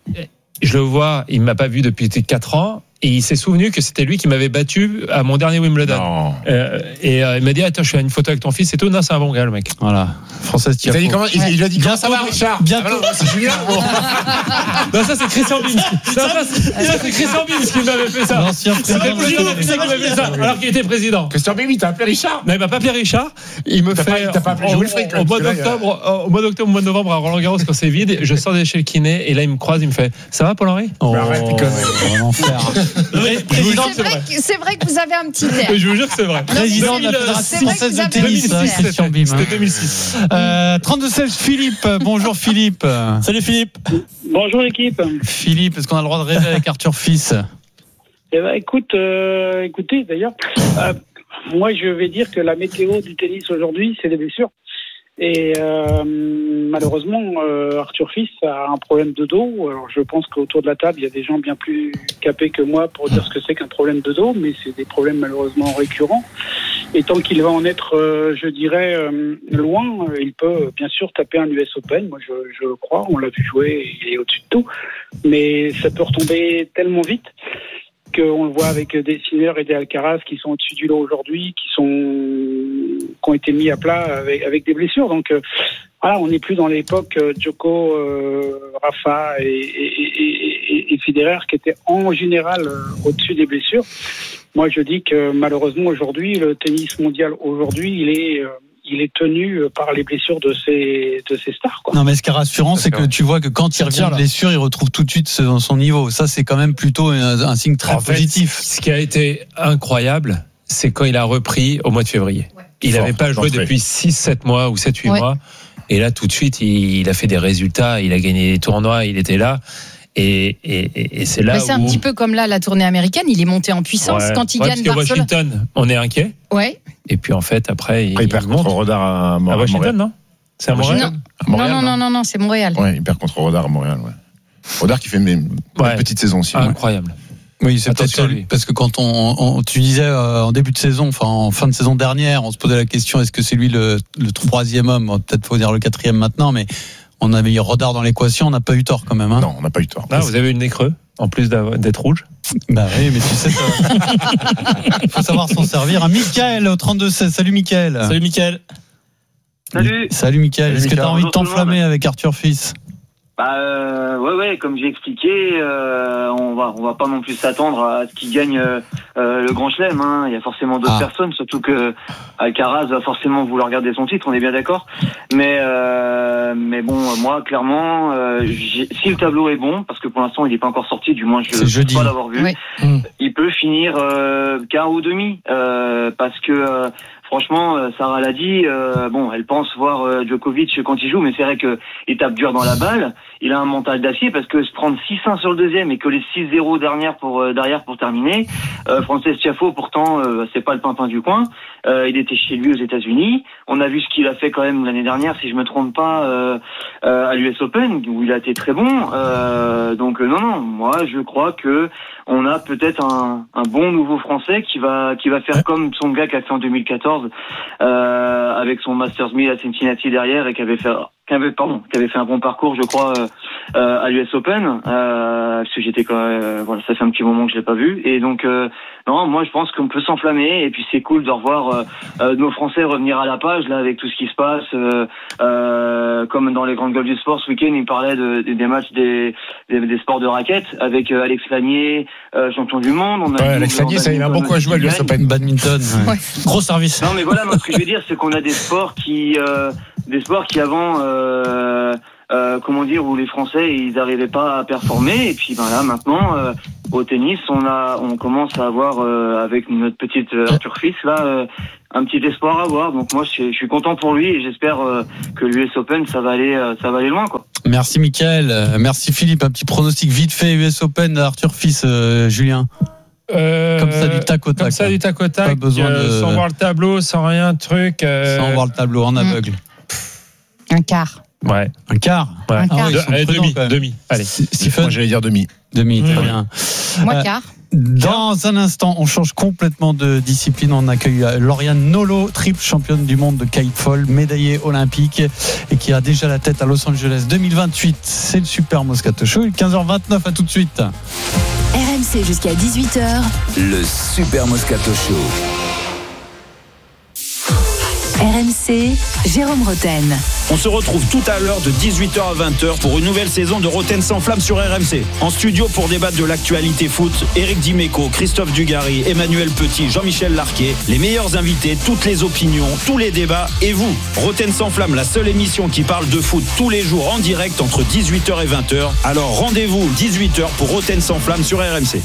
Je le vois, il m'a pas vu depuis quatre ans. Et il s'est souvenu que c'était lui qui m'avait battu à mon dernier Wimbledon. Non. Euh, et euh, il m'a dit attends, je fais une photo avec ton fils et tout. Non, c'est un bon gars le mec. Voilà, Française Il, t'a dit Tiafo. comment, il, il lui a dit comment ça va, Bientôt- Richard bientôt- Ah non, c'est Julien. Bon. Non, ça c'est Christian Bims. Non, ça, c'est, ça, c'est Christian Bims qui m'avait fait ça. L'ancien C'est le président. président de qui m'avait fait ça alors qu'il était président. Christian Bibi, il t'a appelé Richard. Non, il m'a pas appelé Richard. Il me T'as fait pas- t'as pas appelé au, Wilfried, au, au mois parce que là, il y a- d'octobre, euh, au mois d'octobre, au mois de novembre à Roland Garros quand c'est vide. Je sors de chez le kiné et là il me croise, il me fait ça va Paul-Henri? Oh, Mais arrête, il connaît. l'enfer. Président, C'est vrai, que- c'est vrai que vous avez un petit air. Je vous jure que c'est vrai. Président de la deux mille, Fédération c'est vrai française que de vous avez tennis, dit hein, ça. Christian Bim. C'était deux mille six. Euh, trente-deux seize, Philippe. Bonjour Philippe. Salut Philippe. Bonjour l'équipe. Philippe, est-ce qu'on a le droit de rêver avec Arthur Fils? Eh ben, écoute, euh, écoutez d'ailleurs, euh, moi je vais dire que la météo du tennis aujourd'hui, c'est des blessures. Et euh, malheureusement, euh, Arthur Fils a un problème de dos. Alors je pense qu'autour de la table, il y a des gens bien plus capés que moi pour dire ce que c'est qu'un problème de dos, mais c'est des problèmes malheureusement récurrents. Et tant qu'il va en être, euh, je dirais, euh, loin, euh, il peut euh, bien sûr taper un U S Open. Moi, je, je le crois. On l'a vu jouer, il est au-dessus de tout. Mais ça peut retomber tellement vite qu'on le voit avec des Sinner et des Alcaraz qui sont au-dessus du lot aujourd'hui, qui sont qui ont été mis à plat avec, avec des blessures. Donc euh, voilà, on n'est plus dans l'époque euh, Djoko, euh, Rafa et, et, et, et, et Federer qui étaient en général euh, au-dessus des blessures. Moi, je dis que malheureusement aujourd'hui, le tennis mondial aujourd'hui, il est euh, il est tenu par les blessures de ses de ses stars, quoi. Non, mais ce qui est rassurant, c'est que tu vois que quand il revient de blessure, il retrouve tout de suite son, son niveau. Ça, c'est quand même plutôt un, un signe très En fait, positif. ce qui a été incroyable, c'est quand il a repris au mois de février. Il Fort, n'avait pas joué d'entrée. depuis six sept mois ou sept huit Ouais. mois. Et là, tout de suite, il, il a fait des résultats, il a gagné des tournois, il était là. Et, et, et, et c'est là Mais c'est où... un petit peu comme là, la tournée américaine, il est monté en puissance Ouais. quand il Ouais, gagne parce que Barcelone. Washington, on est inquiet. Ouais. Et puis en fait, après, il, Après, il perd il monte. contre Rodar à, À Montréal. Washington, non? C'est à Montréal? Non. À Montréal, non, non, non, non, non, c'est Montréal. Ouais, il perd contre Rodar à Montréal. Ouais. Rodar qui fait une, une Ouais. petite saison aussi. ouais. Incroyable. Oui, c'est Attention peut-être à lui. parce que quand on, on tu disais euh, en début de saison, enfin en fin de saison dernière, on se posait la question est-ce que c'est lui le, le troisième homme? Bon, peut-être faut dire le quatrième maintenant, mais on avait eu Rodar dans l'équation, on n'a pas eu tort quand même. Hein. Non, on n'a pas eu tort. Là, vous avez eu le nez creux, en plus d'avoir- d'être rouge. Bah oui, mais tu sais, il faut savoir s'en servir. Un Michael au trente-deux seize. Salut Michael. Salut Mickaël. Salut. Salut Michael. Salut, Est-ce que tu as Mickaël. envie de Bonjour tout le t'enflammer avec Arthur Fils? Bah euh, ouais ouais, comme j'ai expliqué, euh, on va on va pas non plus s'attendre à ce qu'il gagne euh, euh, le Grand Chelem. Hein. Il y a forcément d'autres Ah. personnes, surtout que Alcaraz va forcément vouloir garder son titre. On est bien d'accord. Mais euh, mais bon, moi clairement, euh, j'ai- si le tableau est bon, parce que pour l'instant il n'est pas encore sorti, du moins je C'est ne jeudi. pense pas l'avoir vu. Oui. Mmh. Il peut finir euh, quart ou demi, euh, parce que euh, franchement, euh, Sarah l'a dit. Euh, bon, elle pense voir euh, Djokovic quand il joue, mais c'est vrai que il tape dur dans la balle. Il a un mental d'acier parce que se prendre six un sur le deuxième et que les six zéro derrière pour euh, derrière pour terminer. Euh, Frances Tiafoe, pourtant, euh, c'est pas le pimpin du coin. Euh, il était chez lui aux États-Unis. On a vu ce qu'il a fait quand même l'année dernière, si je me trompe pas, euh, euh, à l'U S Open où il a été très bon. Euh, donc euh, non, non, moi je crois que on a peut-être un, un bon nouveau Français qui va qui va faire comme son gars qu'a fait en deux mille quatorze euh, avec son Masters mille à Cincinnati derrière et qui avait fait qui avait pardon qui avait fait un bon parcours, je crois, euh, euh, à l'U S Open. Euh, parce que j'étais quand même, euh, voilà, ça fait un petit moment que je l'ai pas vu et donc euh, non, moi je pense qu'on peut s'enflammer et puis c'est cool de revoir euh, euh, nos Français revenir à la page là avec tout ce qui se passe. Euh, euh, comme dans les grandes gueules du sport ce week-end, il parlait de, de, des matchs des, des, des sports de raquettes avec euh, Alex Lanier, euh, champion du monde. On a ouais, Alex Lanier, ça il a beaucoup à jouer à l'U S Open. Badminton, ouais. Ouais. Gros service. Non mais voilà, moi, ce que je veux dire, c'est qu'on a des sports qui, euh, des sports qui avant. Euh, Euh, comment dire, où les Français ils n'arrivaient pas à performer et puis ben là maintenant euh, au tennis on a on commence à avoir euh, avec notre petite euh, Arthur Fils là euh, un petit espoir à voir, donc moi je, je suis content pour lui et j'espère euh, que l'U S Open ça va aller euh, ça va aller loin quoi. Merci Mickaël, merci Philippe, un petit pronostic vite fait U S Open Arthur Fils, euh, Julien. Euh, comme ça du tac au tac. Comme ça du tac au tac. Pas besoin euh, de... sans voir le tableau, sans rien, truc. Euh... Sans voir le tableau, en aveugle. Mmh. Un quart. Ouais. Un quart. Ouais. Un quart. Ah ouais, De, allez, demi, demi. Allez. Stephen. Moi j'allais dire demi. Demi, très mmh. bien. Moi Euh, quart. Dans un instant, on change complètement de discipline. On accueille Lauriane Nolo, triple championne du monde de kiteball, médaillée olympique et qui a déjà la tête à Los Angeles deux mille vingt-huit. C'est le Super Moscato Show. quinze heures vingt-neuf, à tout de suite. R M C jusqu'à dix-huit heures. Le Super Moscato Show. R M C, Jérôme Roten. On se retrouve tout à l'heure de dix-huit heures à vingt heures pour une nouvelle saison de Roten sans flamme sur R M C. En studio pour débattre de l'actualité foot, Éric Dimeco, Christophe Dugarry, Emmanuel Petit, Jean-Michel Larquet, les meilleurs invités, toutes les opinions, tous les débats et vous. Roten sans flamme, la seule émission qui parle de foot tous les jours en direct entre dix-huit heures et vingt heures. Alors rendez-vous dix-huit heures pour Roten sans flamme sur R M C.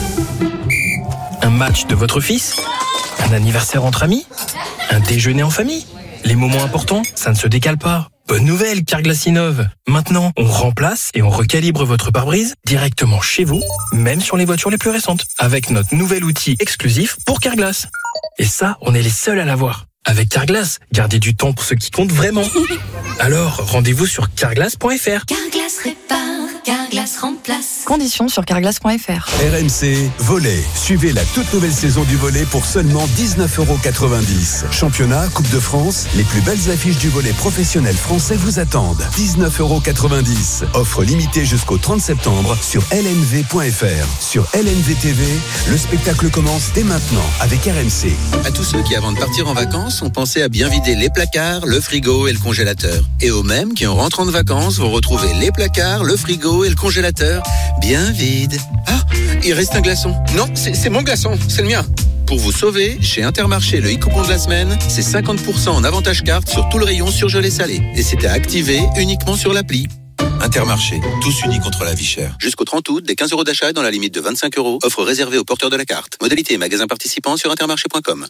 Un match de votre fils ? Un anniversaire entre amis ? Un déjeuner en famille ? Les moments importants, ça ne se décale pas. Bonne nouvelle, Carglass innove. Maintenant, on remplace et on recalibre votre pare-brise directement chez vous, même sur les voitures les plus récentes, avec notre nouvel outil exclusif pour Carglass. Et ça, on est les seuls à l'avoir. Avec Carglass, gardez du temps pour ce qui compte vraiment. Alors, rendez-vous sur carglass point f r. Carglass répare, Carglass remplace. Conditions sur carglass point f r. R M C Volley. Suivez la toute nouvelle saison du volley pour seulement dix-neuf euros quatre-vingt-dix. Championnat, Coupe de France, les plus belles affiches du volley professionnel français vous attendent. dix-neuf euros quatre-vingt-dix. Offre limitée jusqu'au trente septembre sur L N V point F R. Sur L N V T V, le spectacle commence dès maintenant avec R M C. À tous ceux qui, avant de partir en vacances, ont pensé à bien vider les placards, le frigo et le congélateur. Et aux mêmes qui, en rentrant de vacances, vont retrouver les placards, le frigo et le congélateur bien vides. Ah, il reste un glaçon. Non, c'est, c'est mon glaçon, c'est le mien. Pour vous sauver, chez Intermarché, le e-coupon de la semaine, c'est cinquante pour cent en avantage carte sur tout le rayon surgelé salé. Et c'est à activer uniquement sur l'appli. Intermarché, tous unis contre la vie chère. Jusqu'au trente août, des quinze euros d'achat dans la limite de vingt-cinq euros. Offre réservée aux porteurs de la carte. Modalité et magasins participants sur intermarché point com.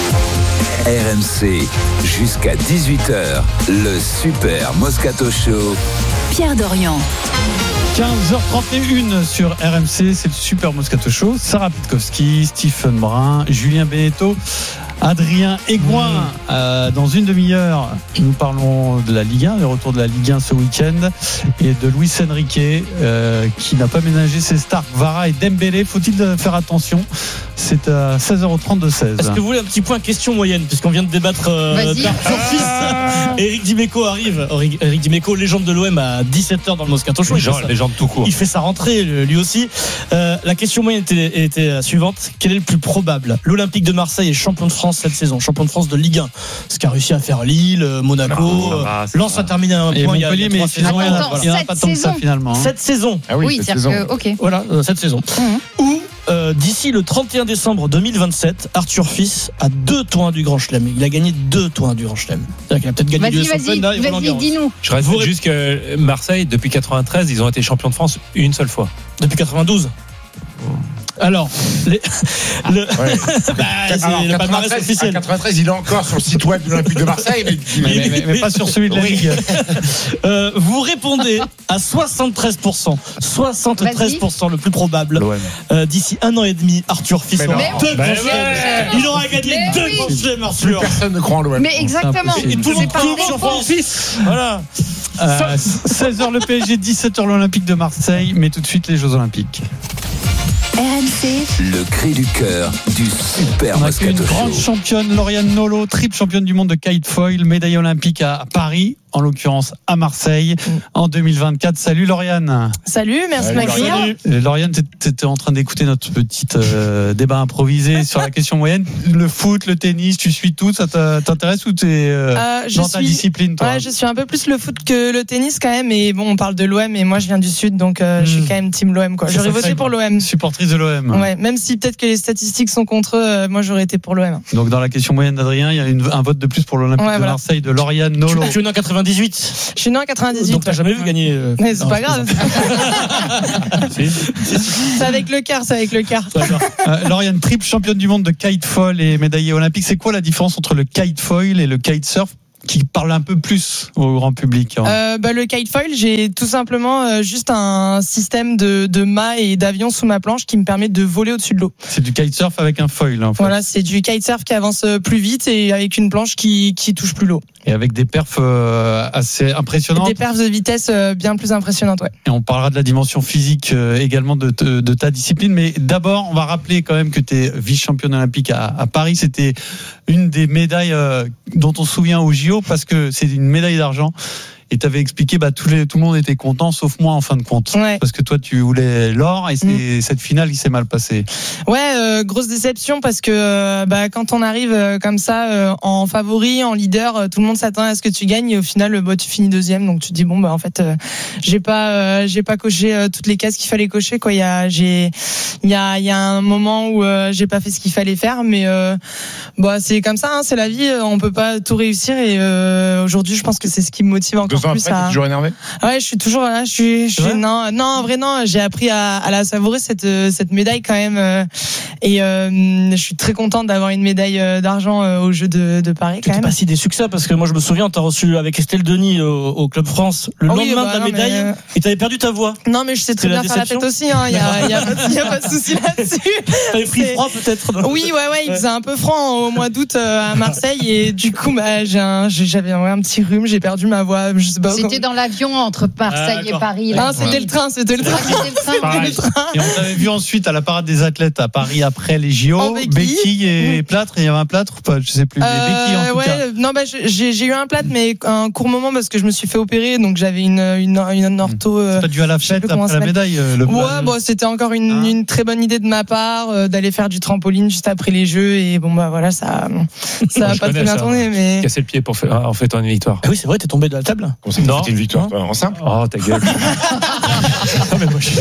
R M C, jusqu'à dix-huit heures, le Super Moscato Show. Pierre Dorian. quinze heures trente et une sur R M C, c'est le Super Moscato Show. Sarah Pitkowski, Stephen Brun, Julien Beneteau, Adrien Aigouin. Mmh. Euh, dans une demi-heure, nous parlons de la Ligue un, le retour de la Ligue un ce week-end, et de Luis Enrique, euh, qui n'a pas ménagé ses stars, Vara et Dembélé. Faut-il faire attention? C'est à seize heures trente de seize. Est-ce que vous voulez un petit point question moyenne, puisqu'on vient de débattre euh, d'Arthur Fils. Eric Dimeco arrive. Eric Dimeco, légende de l'O M à dix-sept heures dans le Moscato Show. Genre, légende tout court. Il fait sa rentrée lui aussi. Euh, la question moyenne était, était la suivante. Quel est le plus probable? L'Olympique de Marseille est champion de France cette saison, champion de France de Ligue un. Ce qu'a réussi à faire Lille, Monaco. Non, va, Lens a terminé un et point. Montpellier, il y a, il y a mais saison, il n'y en a pas tant que ça finalement. Hein. Cette saison. Ah oui, oui cette saison. Que, ok. Voilà, euh, cette saison. Mmh. Où Euh, d'ici le trente et un décembre deux mille vingt-sept, Arthur Fils a deux tours du Grand Chelem. Il a gagné deux tours du Grand Chelem. C'est-à-dire qu'il a peut-être gagné vas-y, du vas-y, Open. Là, vas-y, dis-nous. Je rajoute Vous... juste que Marseille, depuis quatre-vingt-treize, ils ont été champions de France une seule fois. Depuis quatre-vingt-douze Alors, les, le, Ouais. bah, c'est Alors, le palmarès quatre-vingt-treize, officiel. à quatre-vingt-treize, il est encore sur le site web de l'Olympique de Marseille, mais, Mais, mais- mais- mais pas sur celui de la Oui. Ligue. Euh, vous répondez à soixante-treize pour cent. soixante-treize pour cent le plus probable. Euh, d'ici un an et demi, Arthur Fils Mais aura non. deux Mais grands ouais. chelems. Il aura gagné Mais deux oui. grands chelems, Plus Arthur. personne ne croit en l'O M. Mais exactement. Et tout le monde C'est pas court vrai. sur Francis. Voilà. Euh, seize heures le P S G, dix-sept heures l'Olympique de Marseille, mais tout de suite les Jeux Olympiques. R M C, Le cri du cœur du Super On a fait une Moscato grande Show. championne, Lauriane Nolo, triple championne du monde de kite foil, médaille olympique à Paris, en l'occurrence à Marseille, en deux mille vingt-quatre. Salut Lauriane. Salut, merci de Salut, m'accueillir. Lauriane. Euh, Lauriane, tu étais en train d'écouter notre petit euh, débat improvisé sur la question moyenne. Le foot, le tennis, tu suis tout, ça t'a- t'intéresse ou t'es euh, Euh, je dans ta suis- discipline toi? Ouais, je suis un peu plus le foot que le tennis quand même. Et bon, on parle de l'O M et moi je viens du Sud, donc euh, je suis quand même team l'O M. Quoi. C'est J'aurais sacré, voté pour l'O M. Supportrice de l'O M. Ouais, même si peut-être que les statistiques sont contre eux, euh, moi j'aurais été pour l'O M. Donc dans la question moyenne d'Adrien, il y a une- un vote de plus pour l'Olympique Ouais, de voilà. Marseille de Lauriane Nolo. Tu es né en quatre-vingt-dix-huit. Je suis né en quatre-vingt-dix-huit. Donc t'as jamais vu gagner. euh, Mais c'est non, pas je grave. C'est avec le quart, c'est avec le quart. Euh, Lauriane, triple championne du monde de kite foil et médaillée olympique. C'est quoi la différence entre le kite foil et le kitesurf qui parle un peu plus au grand public hein? Euh, bah, le kite foil, j'ai tout simplement euh, juste un système de, de mât et d'avion sous ma planche qui me permet de voler au-dessus de l'eau. C'est du kitesurf avec un foil en fait. Voilà, c'est du kitesurf qui avance plus vite et avec une planche qui, qui touche plus l'eau. Et avec des perfs euh, assez impressionnantes. Des perfs de vitesse euh, bien plus impressionnantes, ouais. Et on parlera de la dimension physique euh, également de, de, de ta discipline. Mais d'abord, on va rappeler quand même que tu es vice-championne olympique à, à Paris. C'était une des médailles euh, dont on se souvient au J O parce que c'est une médaille d'argent. Et tu avais expliqué, bah, tout, les, tout le monde était content, sauf moi en fin de compte. Ouais. Parce que toi, tu voulais l'or et c'est mm. cette finale qui s'est mal passée. Ouais, euh, grosse déception parce que euh, bah, quand on arrive euh, comme ça euh, en favori, en leader, euh, tout le monde s'attend à ce que tu gagnes et au final, bah, tu finis deuxième. Donc tu te dis bon bah en fait, euh, j'ai pas, euh, j'ai pas coché euh, toutes les cases qu'il fallait cocher. Quoi, il y a, j'ai, il y a, il y a un moment où euh, j'ai pas fait ce qu'il fallait faire, mais euh, bah c'est comme ça, hein, c'est la vie. On peut pas tout réussir et euh, aujourd'hui, je pense que c'est ce qui me motive encore. Deux ans après, à... t'es toujours énervé? Ouais, je suis toujours là. Je suis, je suis non, non, en vrai non. J'ai appris à, à la savourer cette cette médaille quand même, euh, et euh, je suis très contente d'avoir une médaille d'argent euh, aux Jeux de, de Paris. Quand même. Pas si déçu que ça parce que moi je me souviens, t'as reçu avec Estelle Denis au, au Club France le oh lendemain oui, bah, de la non, médaille mais... et t'avais perdu ta voix. Non, mais je sais très bien faire la tête aussi. Hein. Il y a, il y a, il y a pas de souci là-dessus. T'avais pris froid peut-être. Oui, ouais, ouais. Il faisait un peu froid au mois d'août euh, à Marseille et du coup, bah, j'ai un, j'avais un, un petit rhume, j'ai perdu ma voix. Je sais pas. C'était dans l'avion entre Marseille ah, et Paris. Là. Non, c'était le train, c'était le train. C'était le train. Et on t'avait vu ensuite à la parade des athlètes à Paris après les J O. Oh, béquille. béquille et mmh. plâtre. Il y avait un plâtre ou pas? Je sais plus. Euh, les béquilles en tout ouais, cas. Non, bah, j'ai, j'ai eu un plâtre, mais un court moment parce que je me suis fait opérer, donc j'avais une une une ortho. C'est pas dû à la fête après la médaille. Le ouais, bon, c'était encore une, ah. une très bonne idée de ma part euh, d'aller faire du trampoline juste après les Jeux et bon bah voilà, ça ça a pas très bien ça, tourné, mais casser le pied pour faire en fait une victoire. Ah oui, c'est vrai, t'es tombé de la table. Non, c'était une victoire en simple. Oh ta gueule. Non, mais moi, je,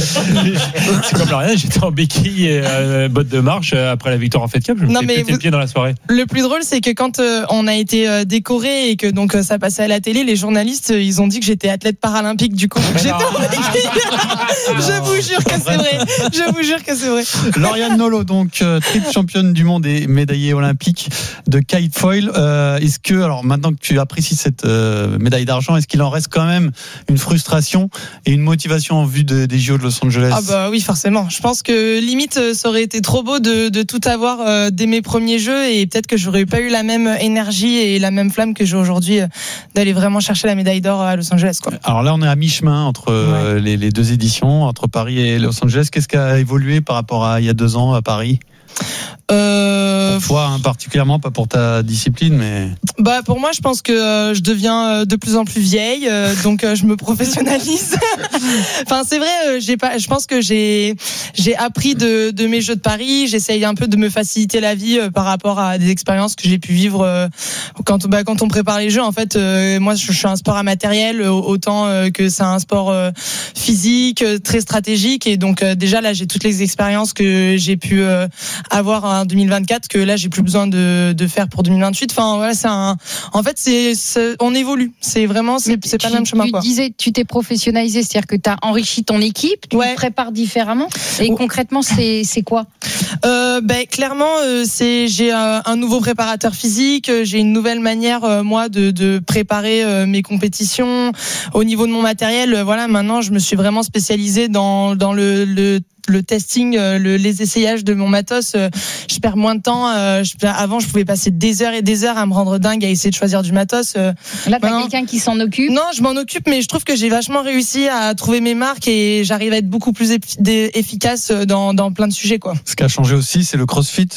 c'est comme rien, j'étais en béquille et euh, botte de marche après la victoire en Fed Cup. Je me suis pété vous... le pied dans la soirée. Le plus drôle, c'est que quand euh, on a été euh, décoré et que donc euh, ça passait à la télé, les journalistes, euh, ils ont dit que j'étais athlète paralympique. Du coup, j'étais en béquille. Je vous jure que c'est vrai. Je vous jure que c'est vrai. Lauriane Nolo, donc euh, triple championne du monde et médaillée olympique de kite foil. Euh, est-ce que, alors maintenant que tu apprécies cette euh, médaille d'argent, est-ce qu'il en reste quand même une frustration et une motivation en vue de, des J O de Los Angeles? Ah bah oui, forcément. Je pense que limite ça aurait été trop beau de, de tout avoir euh, dès mes premiers Jeux et peut-être que j'aurais pas eu la même énergie et la même flamme que j'ai aujourd'hui euh, d'aller vraiment chercher la médaille d'or à Los Angeles, quoi. Alors là, on est à mi-chemin entre euh, ouais. les, les deux éditions, entre Paris et Los Angeles. Qu'est-ce qui a évolué par rapport à il y a deux ans à Paris? Euh... Pour toi, hein, particulièrement, pas pour ta discipline, mais. Bah pour moi, je pense que euh, je deviens euh, de plus en plus vieille, euh, donc euh, je me professionnalise. Enfin, c'est vrai, euh, j'ai pas. Je pense que j'ai j'ai appris de de mes Jeux de Paris. J'essaye un peu de me faciliter la vie euh, par rapport à des expériences que j'ai pu vivre euh, quand bah quand on prépare les Jeux. En fait, euh, moi, je, je suis un sport immatériel autant euh, que c'est un sport euh, physique, euh, très stratégique, et donc euh, déjà là, j'ai toutes les expériences que j'ai pu euh, avoir en deux mille vingt-quatre que là j'ai plus besoin de, de faire pour deux mille vingt-huit. Enfin voilà, c'est un, en fait c'est, c'est on évolue. C'est vraiment c'est, c'est pas tu, le même chemin. Tu quoi. disais tu t'es professionnalisé, c'est-à-dire que tu as enrichi ton équipe, tu ouais. te prépares différemment. Et oh. concrètement c'est c'est quoi? Euh, ben clairement euh, c'est j'ai euh, un nouveau préparateur physique, j'ai une nouvelle manière euh, moi de, de préparer euh, mes compétitions. Au niveau de mon matériel, euh, voilà maintenant je me suis vraiment spécialisée dans dans le, le le testing, le, les essayages de mon matos. Je perds moins de temps. Je, avant, je pouvais passer des heures et des heures à me rendre dingue à essayer de choisir du matos. Là, t'as non. quelqu'un qui s'en occupe? Non, je m'en occupe, mais je trouve que j'ai vachement réussi à trouver mes marques et j'arrive à être beaucoup plus efficace dans, dans plein de sujets, quoi. Ce qui a changé aussi, c'est le CrossFit.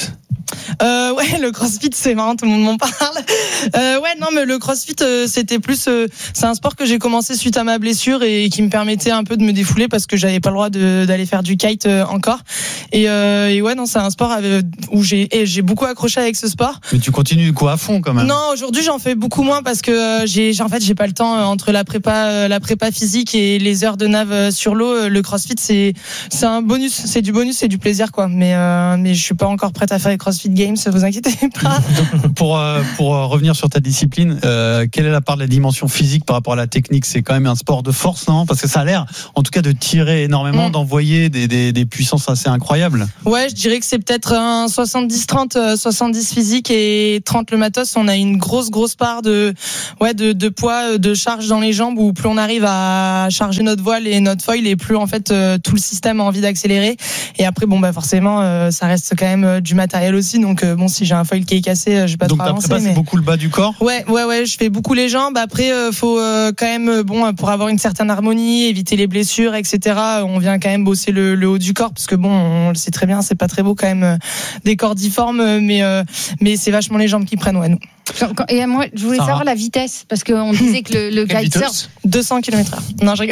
Euh, ouais, le CrossFit, c'est marrant, tout le monde m'en parle. Euh, ouais, non, mais le CrossFit, euh, c'était plus, euh, c'est un sport que j'ai commencé suite à ma blessure et qui me permettait un peu de me défouler parce que j'avais pas le droit de, d'aller faire du kite euh, encore. Et, euh, et ouais, non, c'est un sport avec, où j'ai, et j'ai beaucoup accroché avec ce sport. Mais tu continues quoi à fond quand même? Non, aujourd'hui j'en fais beaucoup moins parce que euh, j'ai, j'ai, en fait, j'ai pas le temps euh, entre la prépa, euh, la prépa physique et les heures de nav euh, sur l'eau. Euh, le CrossFit, c'est, c'est un bonus, c'est du bonus, c'est du plaisir, quoi. Mais, euh, mais je suis pas encore prête à faire les CrossFit Games, vous inquiétez pas. pour euh, pour euh, revenir sur ta discipline, euh, quelle est la part de la dimension physique par rapport à la technique? C'est quand même un sport de force, non? Parce que ça a l'air, en tout cas, de tirer énormément, mmh. d'envoyer des, des des puissances assez incroyables. Ouais, je dirais que c'est peut-être un soixante-dix trente, soixante-dix physique et trente le matos. On a une grosse grosse part de ouais de de poids, de charge dans les jambes où plus on arrive à charger notre voile et notre foil et plus en fait tout le système a envie d'accélérer. Et après bon bah forcément ça reste quand même du matériel aussi. Donc bon, si j'ai un foil qui est cassé, je vais pas Donc trop avancer. Donc, mais... c'est beaucoup le bas du corps. Ouais, ouais, ouais. Je fais beaucoup les jambes. Après, euh, faut euh, quand même, bon, pour avoir une certaine harmonie, éviter les blessures, et cetera. On vient quand même bosser le, le haut du corps parce que bon, on le sait très bien, c'est pas très beau quand même euh, des corps difformes, mais euh, mais c'est vachement les jambes qui prennent, ouais, nous. Et moi, je voulais Sarah. savoir la vitesse parce qu'on disait que le, le kitesurf deux cents kilomètres heure. Non, je rigole.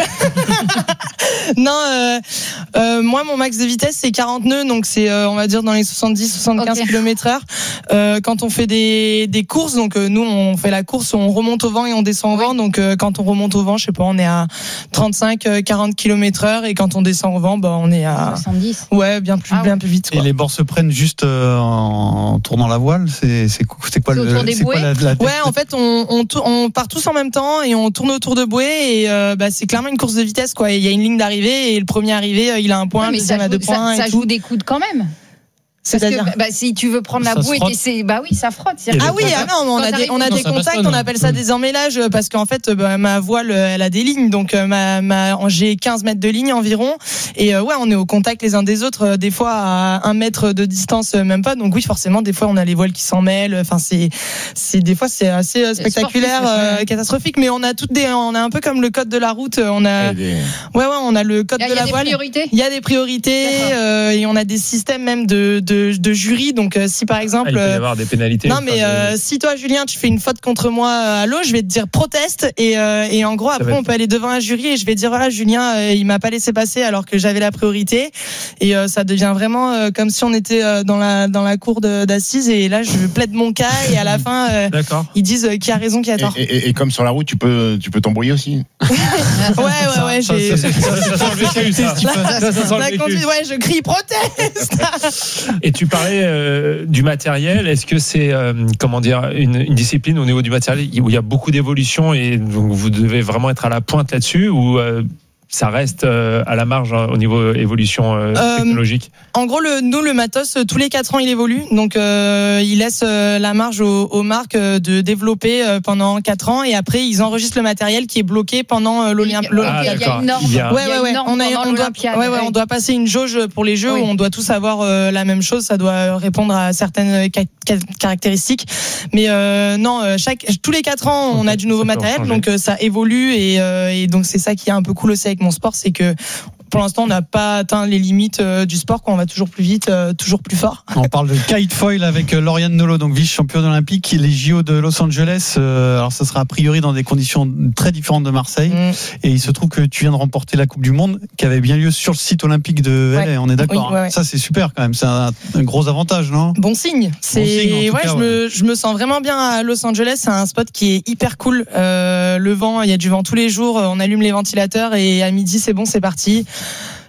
non, euh, euh, moi, mon max de vitesse c'est quarante nœuds, donc c'est euh, on va dire dans les soixante-dix soixante-quinze okay. kilomètres heure. Euh, quand on fait des des courses, donc euh, nous on fait la course, on remonte au vent et on descend au vent. Donc euh, quand on remonte au vent, je sais pas, on est à trente-cinq quarante kilomètres heure et quand on descend au vent, bah on est à soixante-dix. Ouais, bien plus ah, bien ouais. plus vite. Quoi. Et les bords se prennent juste euh, en tournant la voile. C'est c'est c'est quoi c'est le autour des c'est quoi la, la Ouais, en fait, on, on, on part tous en même temps et on tourne autour de bouée et euh, bah, c'est clairement une course de vitesse, quoi. Il y a une ligne d'arrivée et le premier arrivé, il a un point, ouais, le deuxième a deux points. Ça, ça joue des coudes quand même. Parce C'est-à-dire que bah, si tu veux prendre la bouée, c'est bah oui, ça frotte. Ah oui, ah non, on a des, on a des contacts, on appelle ça des emmêlages parce qu'en fait, bah, ma voile, elle a des lignes, donc ma, ma, j'ai quinze mètres de ligne environ, et euh, ouais, on est au contact les uns des autres, des fois à un mètre de distance, même pas. Donc oui, forcément, des fois, on a les voiles qui s'en mêlent. Enfin, c'est, c'est des fois, c'est assez spectaculaire, euh, catastrophique, mais on a toutes des, on a un peu comme le code de la route. On a, ouais, ouais, on a le code de la voile. Il y a des priorités, euh, et on a des systèmes même de, de De, de jury. Donc euh, si par exemple ah, il peut y avoir des pénalités. Non mais euh, de... si toi Julien tu fais une faute contre moi à l'eau, je vais te dire proteste et euh, et en gros après on peut aller devant un jury et je vais dire voilà Julien euh, il m'a pas laissé passer alors que j'avais la priorité et euh, ça devient vraiment euh, comme si on était euh, dans la dans la cour de, d'assises et là je plaide mon cas et à la fin euh, ils disent euh, qui a raison qui a tort. Et, et, et comme sur la route tu peux tu peux t'embrouiller aussi. ouais ouais ouais ça, j'ai ça, ça, ça, ça, ça sent le vécu ça. Ça, ça sent la conduite ouais je crie proteste. Et tu parlais euh, du matériel. Est-ce que c'est euh, comment dire une, une discipline au niveau du matériel où il y a beaucoup d'évolution et donc vous devez vraiment être à la pointe là-dessus ou euh, ça reste euh, à la marge hein, au niveau évolution euh, euh, technologique? En gros, le, nous, le matos, tous les quatre ans, il évolue. Donc, euh, il laisse euh, la marge aux, aux marques euh, de développer euh, pendant quatre ans. Et après, ils enregistrent le matériel qui est bloqué pendant euh, l'Olympiade. Ah, il y a une norme. Ouais, ouais, ouais. On, a, on, doit, ouais, ouais, on doit passer une jauge pour les jeux oui. où on doit tous avoir euh, la même chose. Ça doit répondre à certaines ca- ca- caractéristiques. Mais euh, non, chaque, tous les quatre ans, on okay, a du nouveau matériel. Donc, euh, ça évolue. Et, euh, et donc, c'est ça qui est un peu cool aussi avec mon sport, c'est que pour l'instant, on n'a pas atteint les limites euh, du sport, qu'on va toujours plus vite, euh, toujours plus fort. On parle de kite foil avec euh, Lauriane Nolot, donc vice-championne olympique, les J O de Los Angeles. Euh, alors, ça sera a priori dans des conditions très différentes de Marseille. Mmh. Et il se trouve que tu viens de remporter la Coupe du Monde, qui avait bien lieu sur le site olympique de L A. Ouais. On est d'accord. Oui, ouais, ouais. Ça, c'est super quand même. C'est un, un gros avantage, non? Bon signe. C'est bon signe, ouais, cas, je ouais. me, je me sens vraiment bien à Los Angeles. C'est un spot qui est hyper cool. Euh, le vent, il y a du vent tous les jours. On allume les ventilateurs et à midi, c'est bon, c'est parti.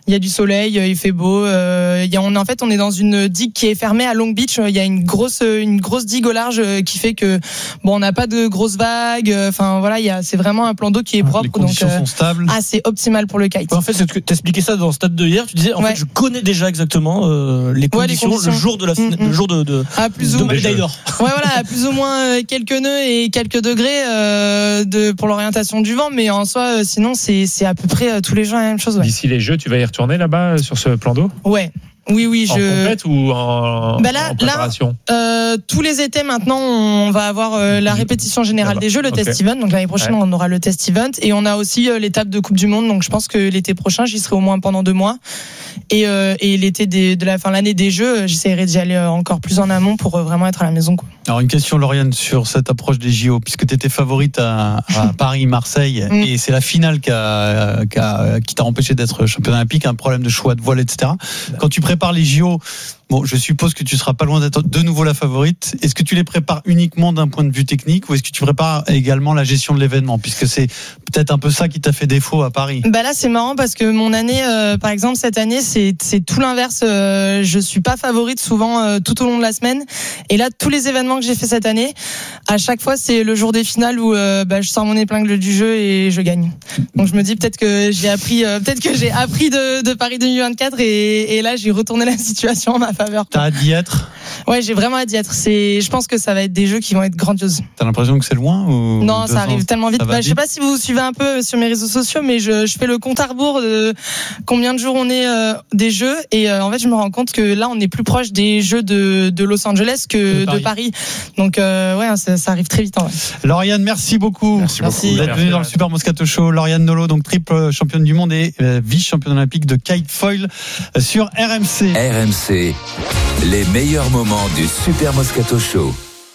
Il y a du soleil, il fait beau. Euh, il y a, on, en fait, on est dans une digue qui est fermée à Long Beach. Il y a une grosse, une grosse digue au large qui fait que bon, on n'a pas de grosses vagues. Enfin voilà, il y a, c'est vraiment un plan d'eau qui est propre. Les conditions donc, euh, sont stables. Ah, c'est optimal pour le kite. En fait, c'est, t'expliquais ça dans le stade de hier. Tu disais, en ouais. fait, je connais déjà exactement euh, les, conditions, ouais, les conditions, le jour de la, mm-hmm. le jour de, de, à plus de ou médaille d'or. Ouais, voilà, à plus ou moins quelques nœuds et quelques degrés euh, de pour l'orientation du vent, mais en soi, euh, sinon, c'est c'est à peu près euh, tous les jours la même chose. Ouais. D'ici les Jeux, tu vas y retourner là-bas sur ce plan d'eau ? Ouais. Oui, oui, en je. En compète ou en, bah là, en préparation là, euh, tous les étés maintenant, on va avoir euh, la répétition générale Là-bas. des Jeux, le okay. test event. Donc l'année prochaine, ouais. on aura le test event et on a aussi euh, l'étape de Coupe du Monde. Donc je pense que l'été prochain, j'y serai au moins pendant deux mois. Et, euh, et l'été des, de la fin de l'année des Jeux, j'essaierai d'y aller encore plus en amont pour euh, vraiment être à la maison, quoi. Alors une question, Lauriane, sur cette approche des J O, puisque tu étais favorite à, à Paris, Marseille, mm. et c'est la finale qui, a, qui, a, qui t'a empêché d'être championne olympique, un problème de choix de voile, et cetera. Quand tu prépares les J O, bon, je suppose que tu seras pas loin d'être de nouveau la favorite. Est-ce que tu les prépares uniquement d'un point de vue technique ou est-ce que tu prépares également la gestion de l'événement, puisque c'est peut-être un peu ça qui t'a fait défaut à Paris? Bah là, c'est marrant parce que mon année, euh, par exemple, cette année, c'est, c'est tout l'inverse. Euh, je suis pas favorite souvent euh, tout au long de la semaine. Et là, tous les événements que j'ai fait cette année, à chaque fois, c'est le jour des finales où euh, bah, je sors mon épingle du jeu et je gagne. Donc je me dis peut-être que j'ai appris, euh, peut-être que j'ai appris de, de Paris deux mille vingt-quatre et, et là, j'ai retourné la situation en ma faveur. T'as hâte d'y être? Ouais, j'ai vraiment hâte d'y être. C'est, je pense que ça va être des jeux qui vont être grandioses. T'as l'impression que c'est loin ou non, ça arrive tellement vite. Bah, je sais pas si vous suivez un peu sur mes réseaux sociaux, mais je, je fais le compte à rebours de combien de jours on est euh, des jeux et euh, en fait, je me rends compte que là, on est plus proche des jeux de, de Los Angeles que de Paris. De Paris. Donc euh, ouais, ça, ça arrive très vite. En vrai. Lauriane, merci beaucoup. Merci, merci beaucoup. d'être venue dans le Super Moscato Show. Lauriane Nolot, donc triple championne du monde et euh, vice-championne olympique de kite foil sur R M C. R M C, les meilleurs moments du Super Moscato Show.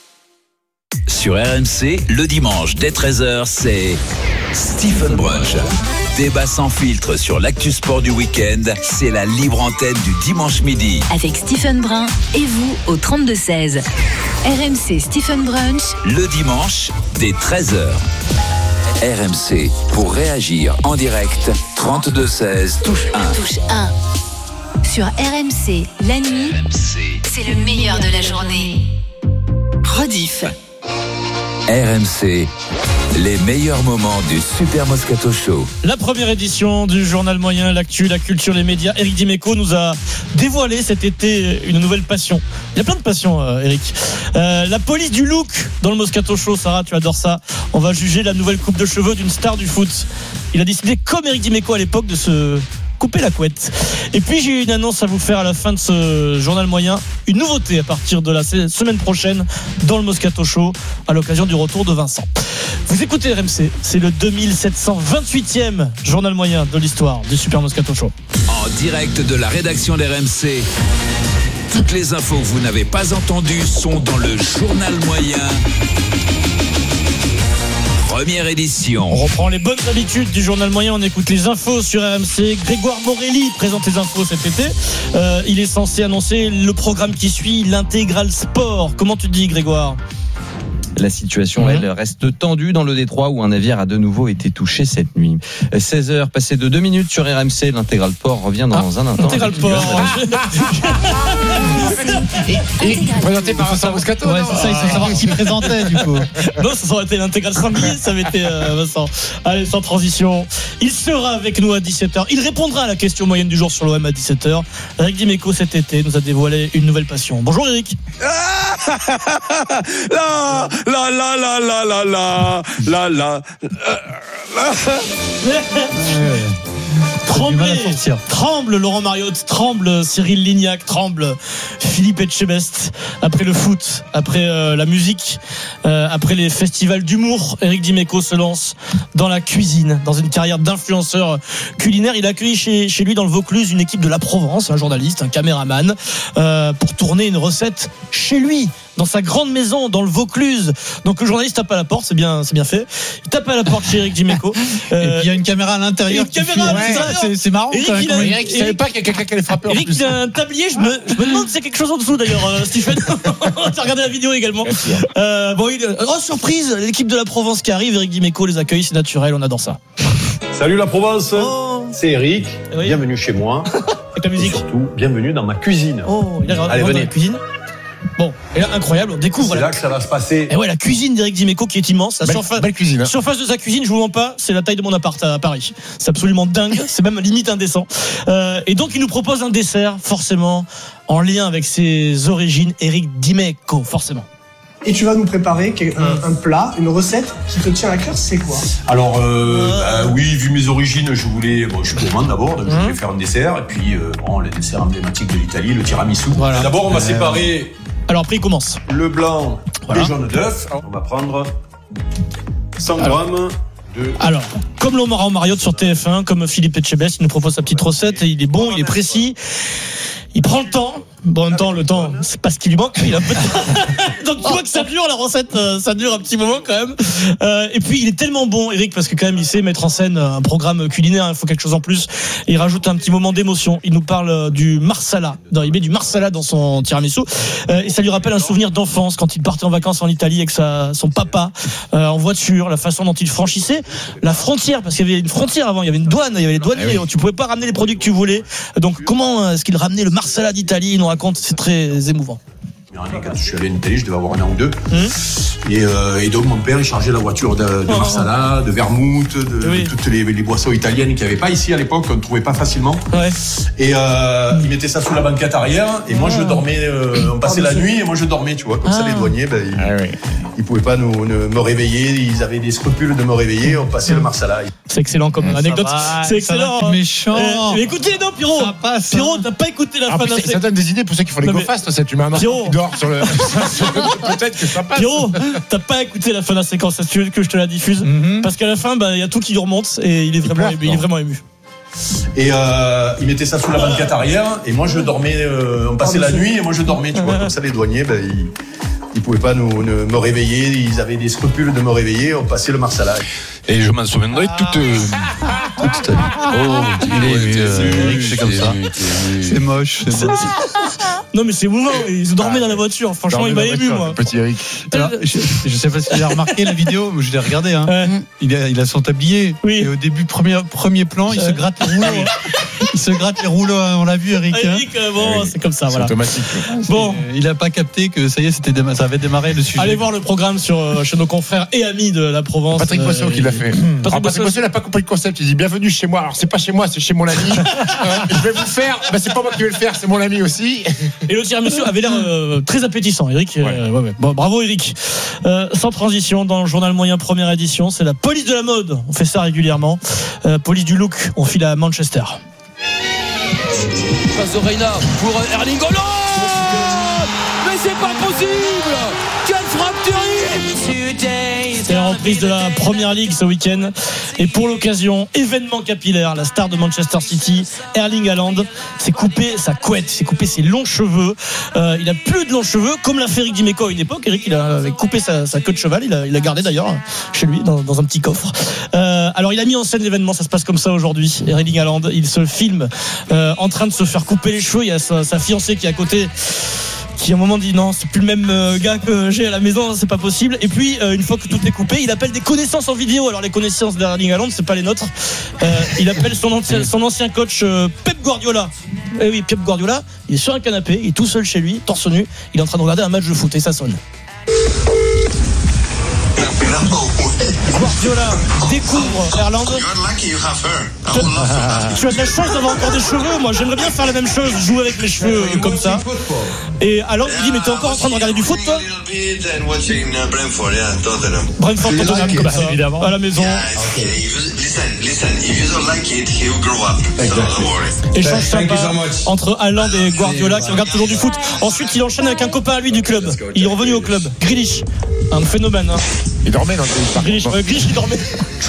Sur R M C, le dimanche dès treize heures, c'est Stephen Brunch. Débat sans filtre sur l'actu sport du week-end, c'est la libre antenne du dimanche midi. Avec Stephen Brun et vous au trente-deux seize. R M C Stephen Brunch. Le dimanche dès treize heures. R M C, pour réagir en direct, trente-deux seize, touche un. Touche un. Sur R M C, la nuit, c'est le meilleur de la journée. Rediff. R M C, les meilleurs moments du Super Moscato Show. La première édition du journal moyen, l'actu, la culture, les médias. Éric Dimeco nous a dévoilé cet été une nouvelle passion. Il y a plein de passions, euh, Éric. Euh, la police du look dans le Moscato Show. Sarah, tu adores ça. On va juger la nouvelle coupe de cheveux d'une star du foot. Il a décidé, comme Éric Dimeco à l'époque, de se couper la couette. Et puis j'ai une annonce à vous faire à la fin de ce journal moyen, une nouveauté à partir de la semaine prochaine dans le Moscato Show à l'occasion du retour de Vincent. Vous écoutez R M C, c'est le deux mille sept cent vingt-huitième journal moyen de l'histoire du Super Moscato Show. En direct de la rédaction d'R M C, toutes les infos que vous n'avez pas entendues sont dans le journal moyen. Première édition. On reprend les bonnes habitudes du journal moyen. On écoute les infos sur R M C. Grégoire Morelli présente les infos cet été. Euh, il est censé annoncer le programme qui suit, l'intégral sport. Comment tu dis, Grégoire ? La situation, mmh. elle, reste tendue dans le détroit où un navire a de nouveau été touché cette nuit. seize heures, passées de deux minutes sur R M C. L'intégral port revient dans ah, un instant. Intégral port. et, et présenté par Vincent Moscato. Ouais, c'est ça, il faut savoir qui présentait, du coup. Non, ça aurait été l'intégral sanglier, ça avait été euh, Vincent. Allez, sans transition. Il sera avec nous à dix-sept heures. Il répondra à la question moyenne du jour sur l'O M à dix-sept heures. Éric Dimeco, cet été, nous a dévoilé une nouvelle passion. Bonjour, Éric. La la la la la la la la la. Tremble, tremble Laurent Mariotte, tremble Cyril Lignac, tremble Philippe Etchebest. Après le foot, après euh, la musique, euh, après les festivals d'humour, Éric Dimeco se lance dans la cuisine, dans une carrière d'influenceur culinaire. Il a accueilli chez, chez lui dans le Vaucluse une équipe de la Provence, un journaliste, un caméraman, euh, pour tourner une recette chez lui, dans sa grande maison, dans le Vaucluse. Donc le journaliste tape à la porte, c'est bien, c'est bien fait. Il tape à la porte chez Éric Dimeco. Euh, et puis il y a une caméra à l'intérieur. Une caméra à l'intérieur. Ouais, c'est, c'est marrant. Éric, quand même. Il a, Éric, il savait pas qu'il y a quelqu'un qui allait frapper. Éric, il a un tablier. Je me, je me demande si c'est quelque chose en dessous d'ailleurs, euh, Stephen. Tu as regardé la vidéo également. Euh, bon, il, oh surprise, l'équipe de la Provence qui arrive. Éric Dimeco les accueille, c'est naturel, on adore ça. Salut la Provence. Oh. c'est Eric. Oui. Bienvenue chez moi. Avec la musique. Et surtout, bienvenue dans ma cuisine. Oh, il a Allez, venez. la cuisine. Bon, et là, incroyable, on découvre. C'est la... là que ça va se passer. Et ouais, la cuisine d'Éric Dimeco qui est immense. La Belle, surface, belle cuisine. Hein. surface de sa cuisine, je vous mens pas, c'est la taille de mon appart à Paris. C'est absolument dingue, c'est même limite indécent. Euh, et donc, il nous propose un dessert, forcément, en lien avec ses origines, Éric Dimeco, forcément. Et tu vas nous préparer un, un plat, une recette qui te tient à cœur, c'est quoi? Alors, euh, bah, oui, vu mes origines, je voulais. Bon, je suis gourmand d'abord, donc je voulais faire un dessert. Et puis, euh, bon, le dessert emblématique de l'Italie, le tiramisu. Voilà. D'abord, on va séparer. Alors, après, il commence. Le blanc voilà. des jaunes d'œufs. On va prendre cent grammes de. Alors, comme Laurent Mariotte sur T F un, comme Philippe Etchebest, il nous propose sa petite recette. Et il est bon, il est précis. Il prend le temps. Bon, en même temps, le temps, c'est pas ce qui lui manque. Il a un peu de... Donc, tu vois que ça dure, la recette, ça dure un petit moment quand même. Euh, et puis, il est tellement bon, Eric, parce que quand même, il sait mettre en scène un programme culinaire. Il faut quelque chose en plus. Il rajoute un petit moment d'émotion. Il nous parle du marsala. Il met du marsala dans son tiramisu. Euh, et ça lui rappelle un souvenir d'enfance quand il partait en vacances en Italie avec sa, son papa, euh, en voiture, la façon dont il franchissait la frontière, parce qu'il y avait une frontière avant, il y avait une douane, il y avait les douaniers. Tu pouvais pas ramener les produits que tu voulais. Donc, comment est-ce qu'il ramenait le marsala d'Italie? Il nous raconte, c'est très émouvant. Quand je suis allé en Italie, je devais avoir un an ou deux. Mmh. Et, euh, et donc, mon père, il chargeait la voiture de, de marsala, de vermouth, de, oui. de toutes les, les boissons italiennes qu'il n'y avait pas ici à l'époque, qu'on ne trouvait pas facilement. Ouais. Et euh, il mettait ça sous la banquette arrière. Et moi, je dormais. Euh, on passait la nuit et moi, je dormais, tu vois. Comme ah. ça, les douaniers, ben, ils, ah oui. ils pouvaient pas nous, nous, me réveiller. Ils avaient des scrupules de me réveiller. On passait mmh. le marsala. C'est excellent comme mmh, anecdote. Va, c'est excellent. Va, méchant. Euh, écoutez, non, Pierrot. Pierrot, t'as pas écouté la ah, fin de la séquence. Ça donne des idées pour ceux qui font les go fast. Tu mets un enfant qui dort sur le. Peut-être que ça passe. Pierrot, t'as pas écouté la fin de la séquence, si tu veux que je te la diffuse, mm-hmm. parce qu'à la fin, bah, il y a tout qui remonte et il est vraiment, il, ému, il est vraiment ému. Et euh, il mettait ça sous la banquette arrière et moi je dormais. Euh, on passait la nuit et moi je dormais, tu vois. Comme ça, les douaniers, bah, ils, ils pouvaient pas nous, nous, me réveiller. Ils avaient des scrupules de me réveiller. On passait le marsala. Et je m'en souviendrai toute, euh, toute ta vie. Oh, il est, euh, c'est comme ça. C'est moche, c'est moche. Non, mais c'est émouvant. Il dormait dans la voiture. Franchement, il m'a ému, moi. Petit Eric. Alors, je, je sais pas si tu as remarqué la vidéo, je l'ai regardé. Hein. Ouais. Il, a, il a son tablier. Oui. Et au début, premier, premier plan, il se gratte les rouleaux. Il se gratte les rouleaux. On l'a vu, Eric. Eric, hein. bon, oui. c'est comme ça. C'est voilà. automatique. Bon, il a pas capté que ça y est, c'était déma- ça avait démarré le sujet. Allez voir le programme sur euh, chez nos confrères et amis de la Provence. Patrick euh, Boisseau qui l'a fait. Patrick, Alors, Patrick Boisseau n'a pas compris le concept. Il dit bienvenue chez moi. Alors c'est pas chez moi, c'est chez mon ami. Je vais vous faire. Ben, c'est pas moi qui vais le faire, c'est mon ami aussi. Et le tiramisu avait l'air euh, très appétissant, Eric. Ouais. Euh, ouais, ouais. Bon, bravo, Eric. Euh, sans transition, dans le journal moyen première édition, c'est la police de la mode. On fait ça régulièrement. Euh, police du look. On file à Manchester. Passe de Reina pour Erling Haaland. Mais c'est pas possible. Quelle frappe terrible. C'est la reprise de la Première Ligue ce week-end. Et pour l'occasion, événement capillaire, la star de Manchester City, Erling Haaland, s'est coupé sa couette, s'est coupé ses longs cheveux. Euh, il a plus de longs cheveux, comme l'a fait Eric Dimeco à une époque. Eric, il a coupé sa, sa queue de cheval. Il a, il a gardé d'ailleurs chez lui, dans, dans un petit coffre. Euh, alors, il a mis en scène l'événement. Ça se passe comme ça aujourd'hui. Erling Haaland, il se filme euh, en train de se faire couper les cheveux. Il y a sa, sa fiancée qui est à côté, qui à un moment dit non, c'est plus le même euh, gars que j'ai à la maison, c'est pas possible. Et puis euh, une fois que tout est coupé, il appelle des connaissances en vidéo. Alors les connaissances d'Erling Haaland, c'est pas les nôtres. Euh, il appelle son ancien, son ancien coach euh, Pep Guardiola. Et oui, Pep Guardiola, il est sur un canapé, il est tout seul chez lui, torse nu, il est en train de regarder un match de foot et ça sonne. Guardiola découvre Erland. Tu as de la chance d'avoir encore des cheveux. Moi, j'aimerais bien faire la même chose, jouer avec mes cheveux comme ça. Et alors, il dit, mais t'es encore en train de regarder du foot, toi? Brentford, Tottenham, comme ça, évidemment, à la maison. Échange sympa entre Haaland et Guardiola qui regardent toujours du foot. Ensuite, il enchaîne avec un copain à lui du club. Il est revenu au club. Grealish, un phénomène. Hein. Il dormait dans le Grealish, euh, Grealish, il dormait.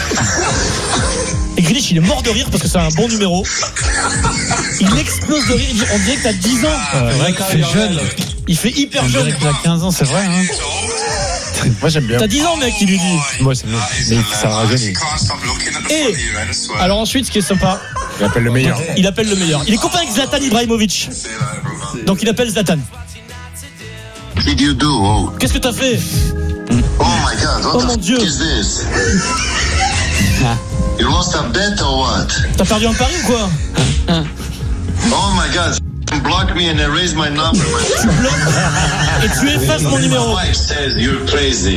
Et Grealish, il est mort de rire parce que c'est un bon numéro. Il explose de rire. Il dit, on dirait que t'as dix ans. Euh, c'est vrai qu'il fait jeune. Il fait hyper jeune. Il a quinze ans, c'est vrai. Hein. Moi j'aime bien. T'as dix ans, mec, il lui dit. Moi c'est bien. Mais ça rajeunit. Et alors ensuite, ce qui est sympa, il appelle le meilleur. Il appelle le meilleur. Il est copain avec Zlatan Ibrahimovic. Donc il appelle Zlatan. Qu'est-ce que t'as fait? Oh my God! What oh mon Dieu! Is this? You lost a bet or what? T'as perdu un pari ou quoi? Oh my God. Block me and erase my number. Tu bloques et tu effaces mon numéro. My wife says you're crazy.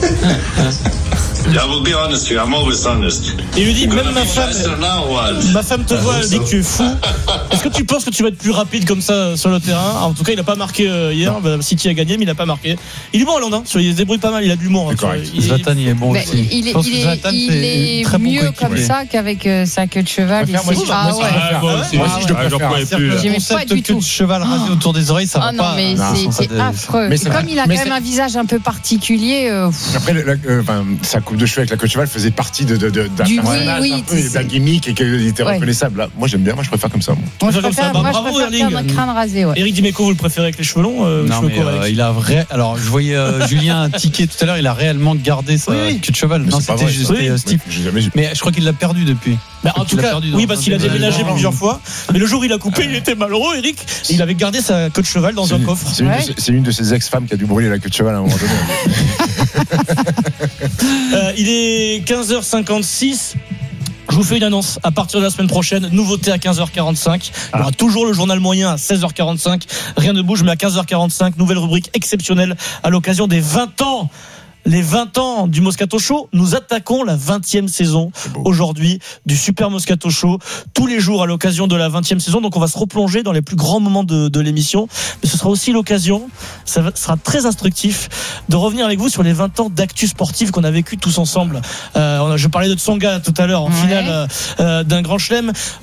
I will be honest with you. I'm always honest. Il lui dit, même ma femme, ma femme te voit, elle dit que tu es fou. Est-ce que tu penses que tu vas être plus rapide comme ça sur le terrain? En tout cas, il n'a pas marqué euh, hier. Bah, City a gagné, mais il n'a pas marqué. Il est bon, Hollande. Hein. Il se débrouille pas mal. Il a de l'humour. Hein. Il... Zlatan, il est bon bah, aussi. Il est, je pense il que est, Zlatan, il c'est est très bon mieux comme ça qu'avec euh, sa queue de cheval. Moi aussi, ah moi aussi, ouais. moi aussi, je le préfère. J'aimais pas du tout. De cheval rasé autour des oreilles, ça va ah non, pas. mais c'est affreux. Comme il a quand même un visage un peu particulier. Après, sa coupe de cheveux avec la queue de cheval faisait partie de, de, de, d'un du personnage oui, un oui, peu d'un gimmick et qu'il était ouais. reconnaissable. Là, moi j'aime bien, moi je préfère comme ça. Moi, moi je préfère, préfère, bah, moi, bravo, je préfère Erling. faire un crâne rasé. Ouais. Eric Dimeco, vous le préférez avec les cheveux longs euh, Non, cheveux mais euh, il a vrai. Alors je voyais euh, Julien tiquer tout à l'heure, il a réellement gardé sa oui. queue de cheval. Mais non, c'était c'était juste oui. euh, Steve. Oui. Mais je crois qu'il l'a perdu depuis. Bah, en tout cas, oui, parce qu'il a déménagé plusieurs fois. Mais le jour où il a coupé, il était malheureux, Eric. Il avait gardé sa queue de cheval dans un coffre. C'est une, ouais. c'est une de ses ex-femmes qui a dû brûler la queue de cheval à un moment donné. euh, il est quinze heures cinquante-six. Je vous fais une annonce. À partir de la semaine prochaine, nouveauté à quinze heures quarante-cinq. Il y aura toujours le journal moyen à seize heures quarante-cinq. Rien ne bouge, mais à quinze heures quarante-cinq, nouvelle rubrique exceptionnelle à l'occasion des vingt ans. Les vingt ans du Moscato Show, nous attaquons la vingtième saison aujourd'hui du Super Moscato Show, tous les jours à l'occasion de la vingtième saison. Donc on va se replonger dans les plus grands moments de, de l'émission, mais ce sera aussi l'occasion, ça sera très instructif, de revenir avec vous sur les vingt ans d'actu sportive qu'on a vécu tous ensemble. Euh, on a, je parlais de Tsonga tout à l'heure en ouais. finale euh, d'un grand chelem.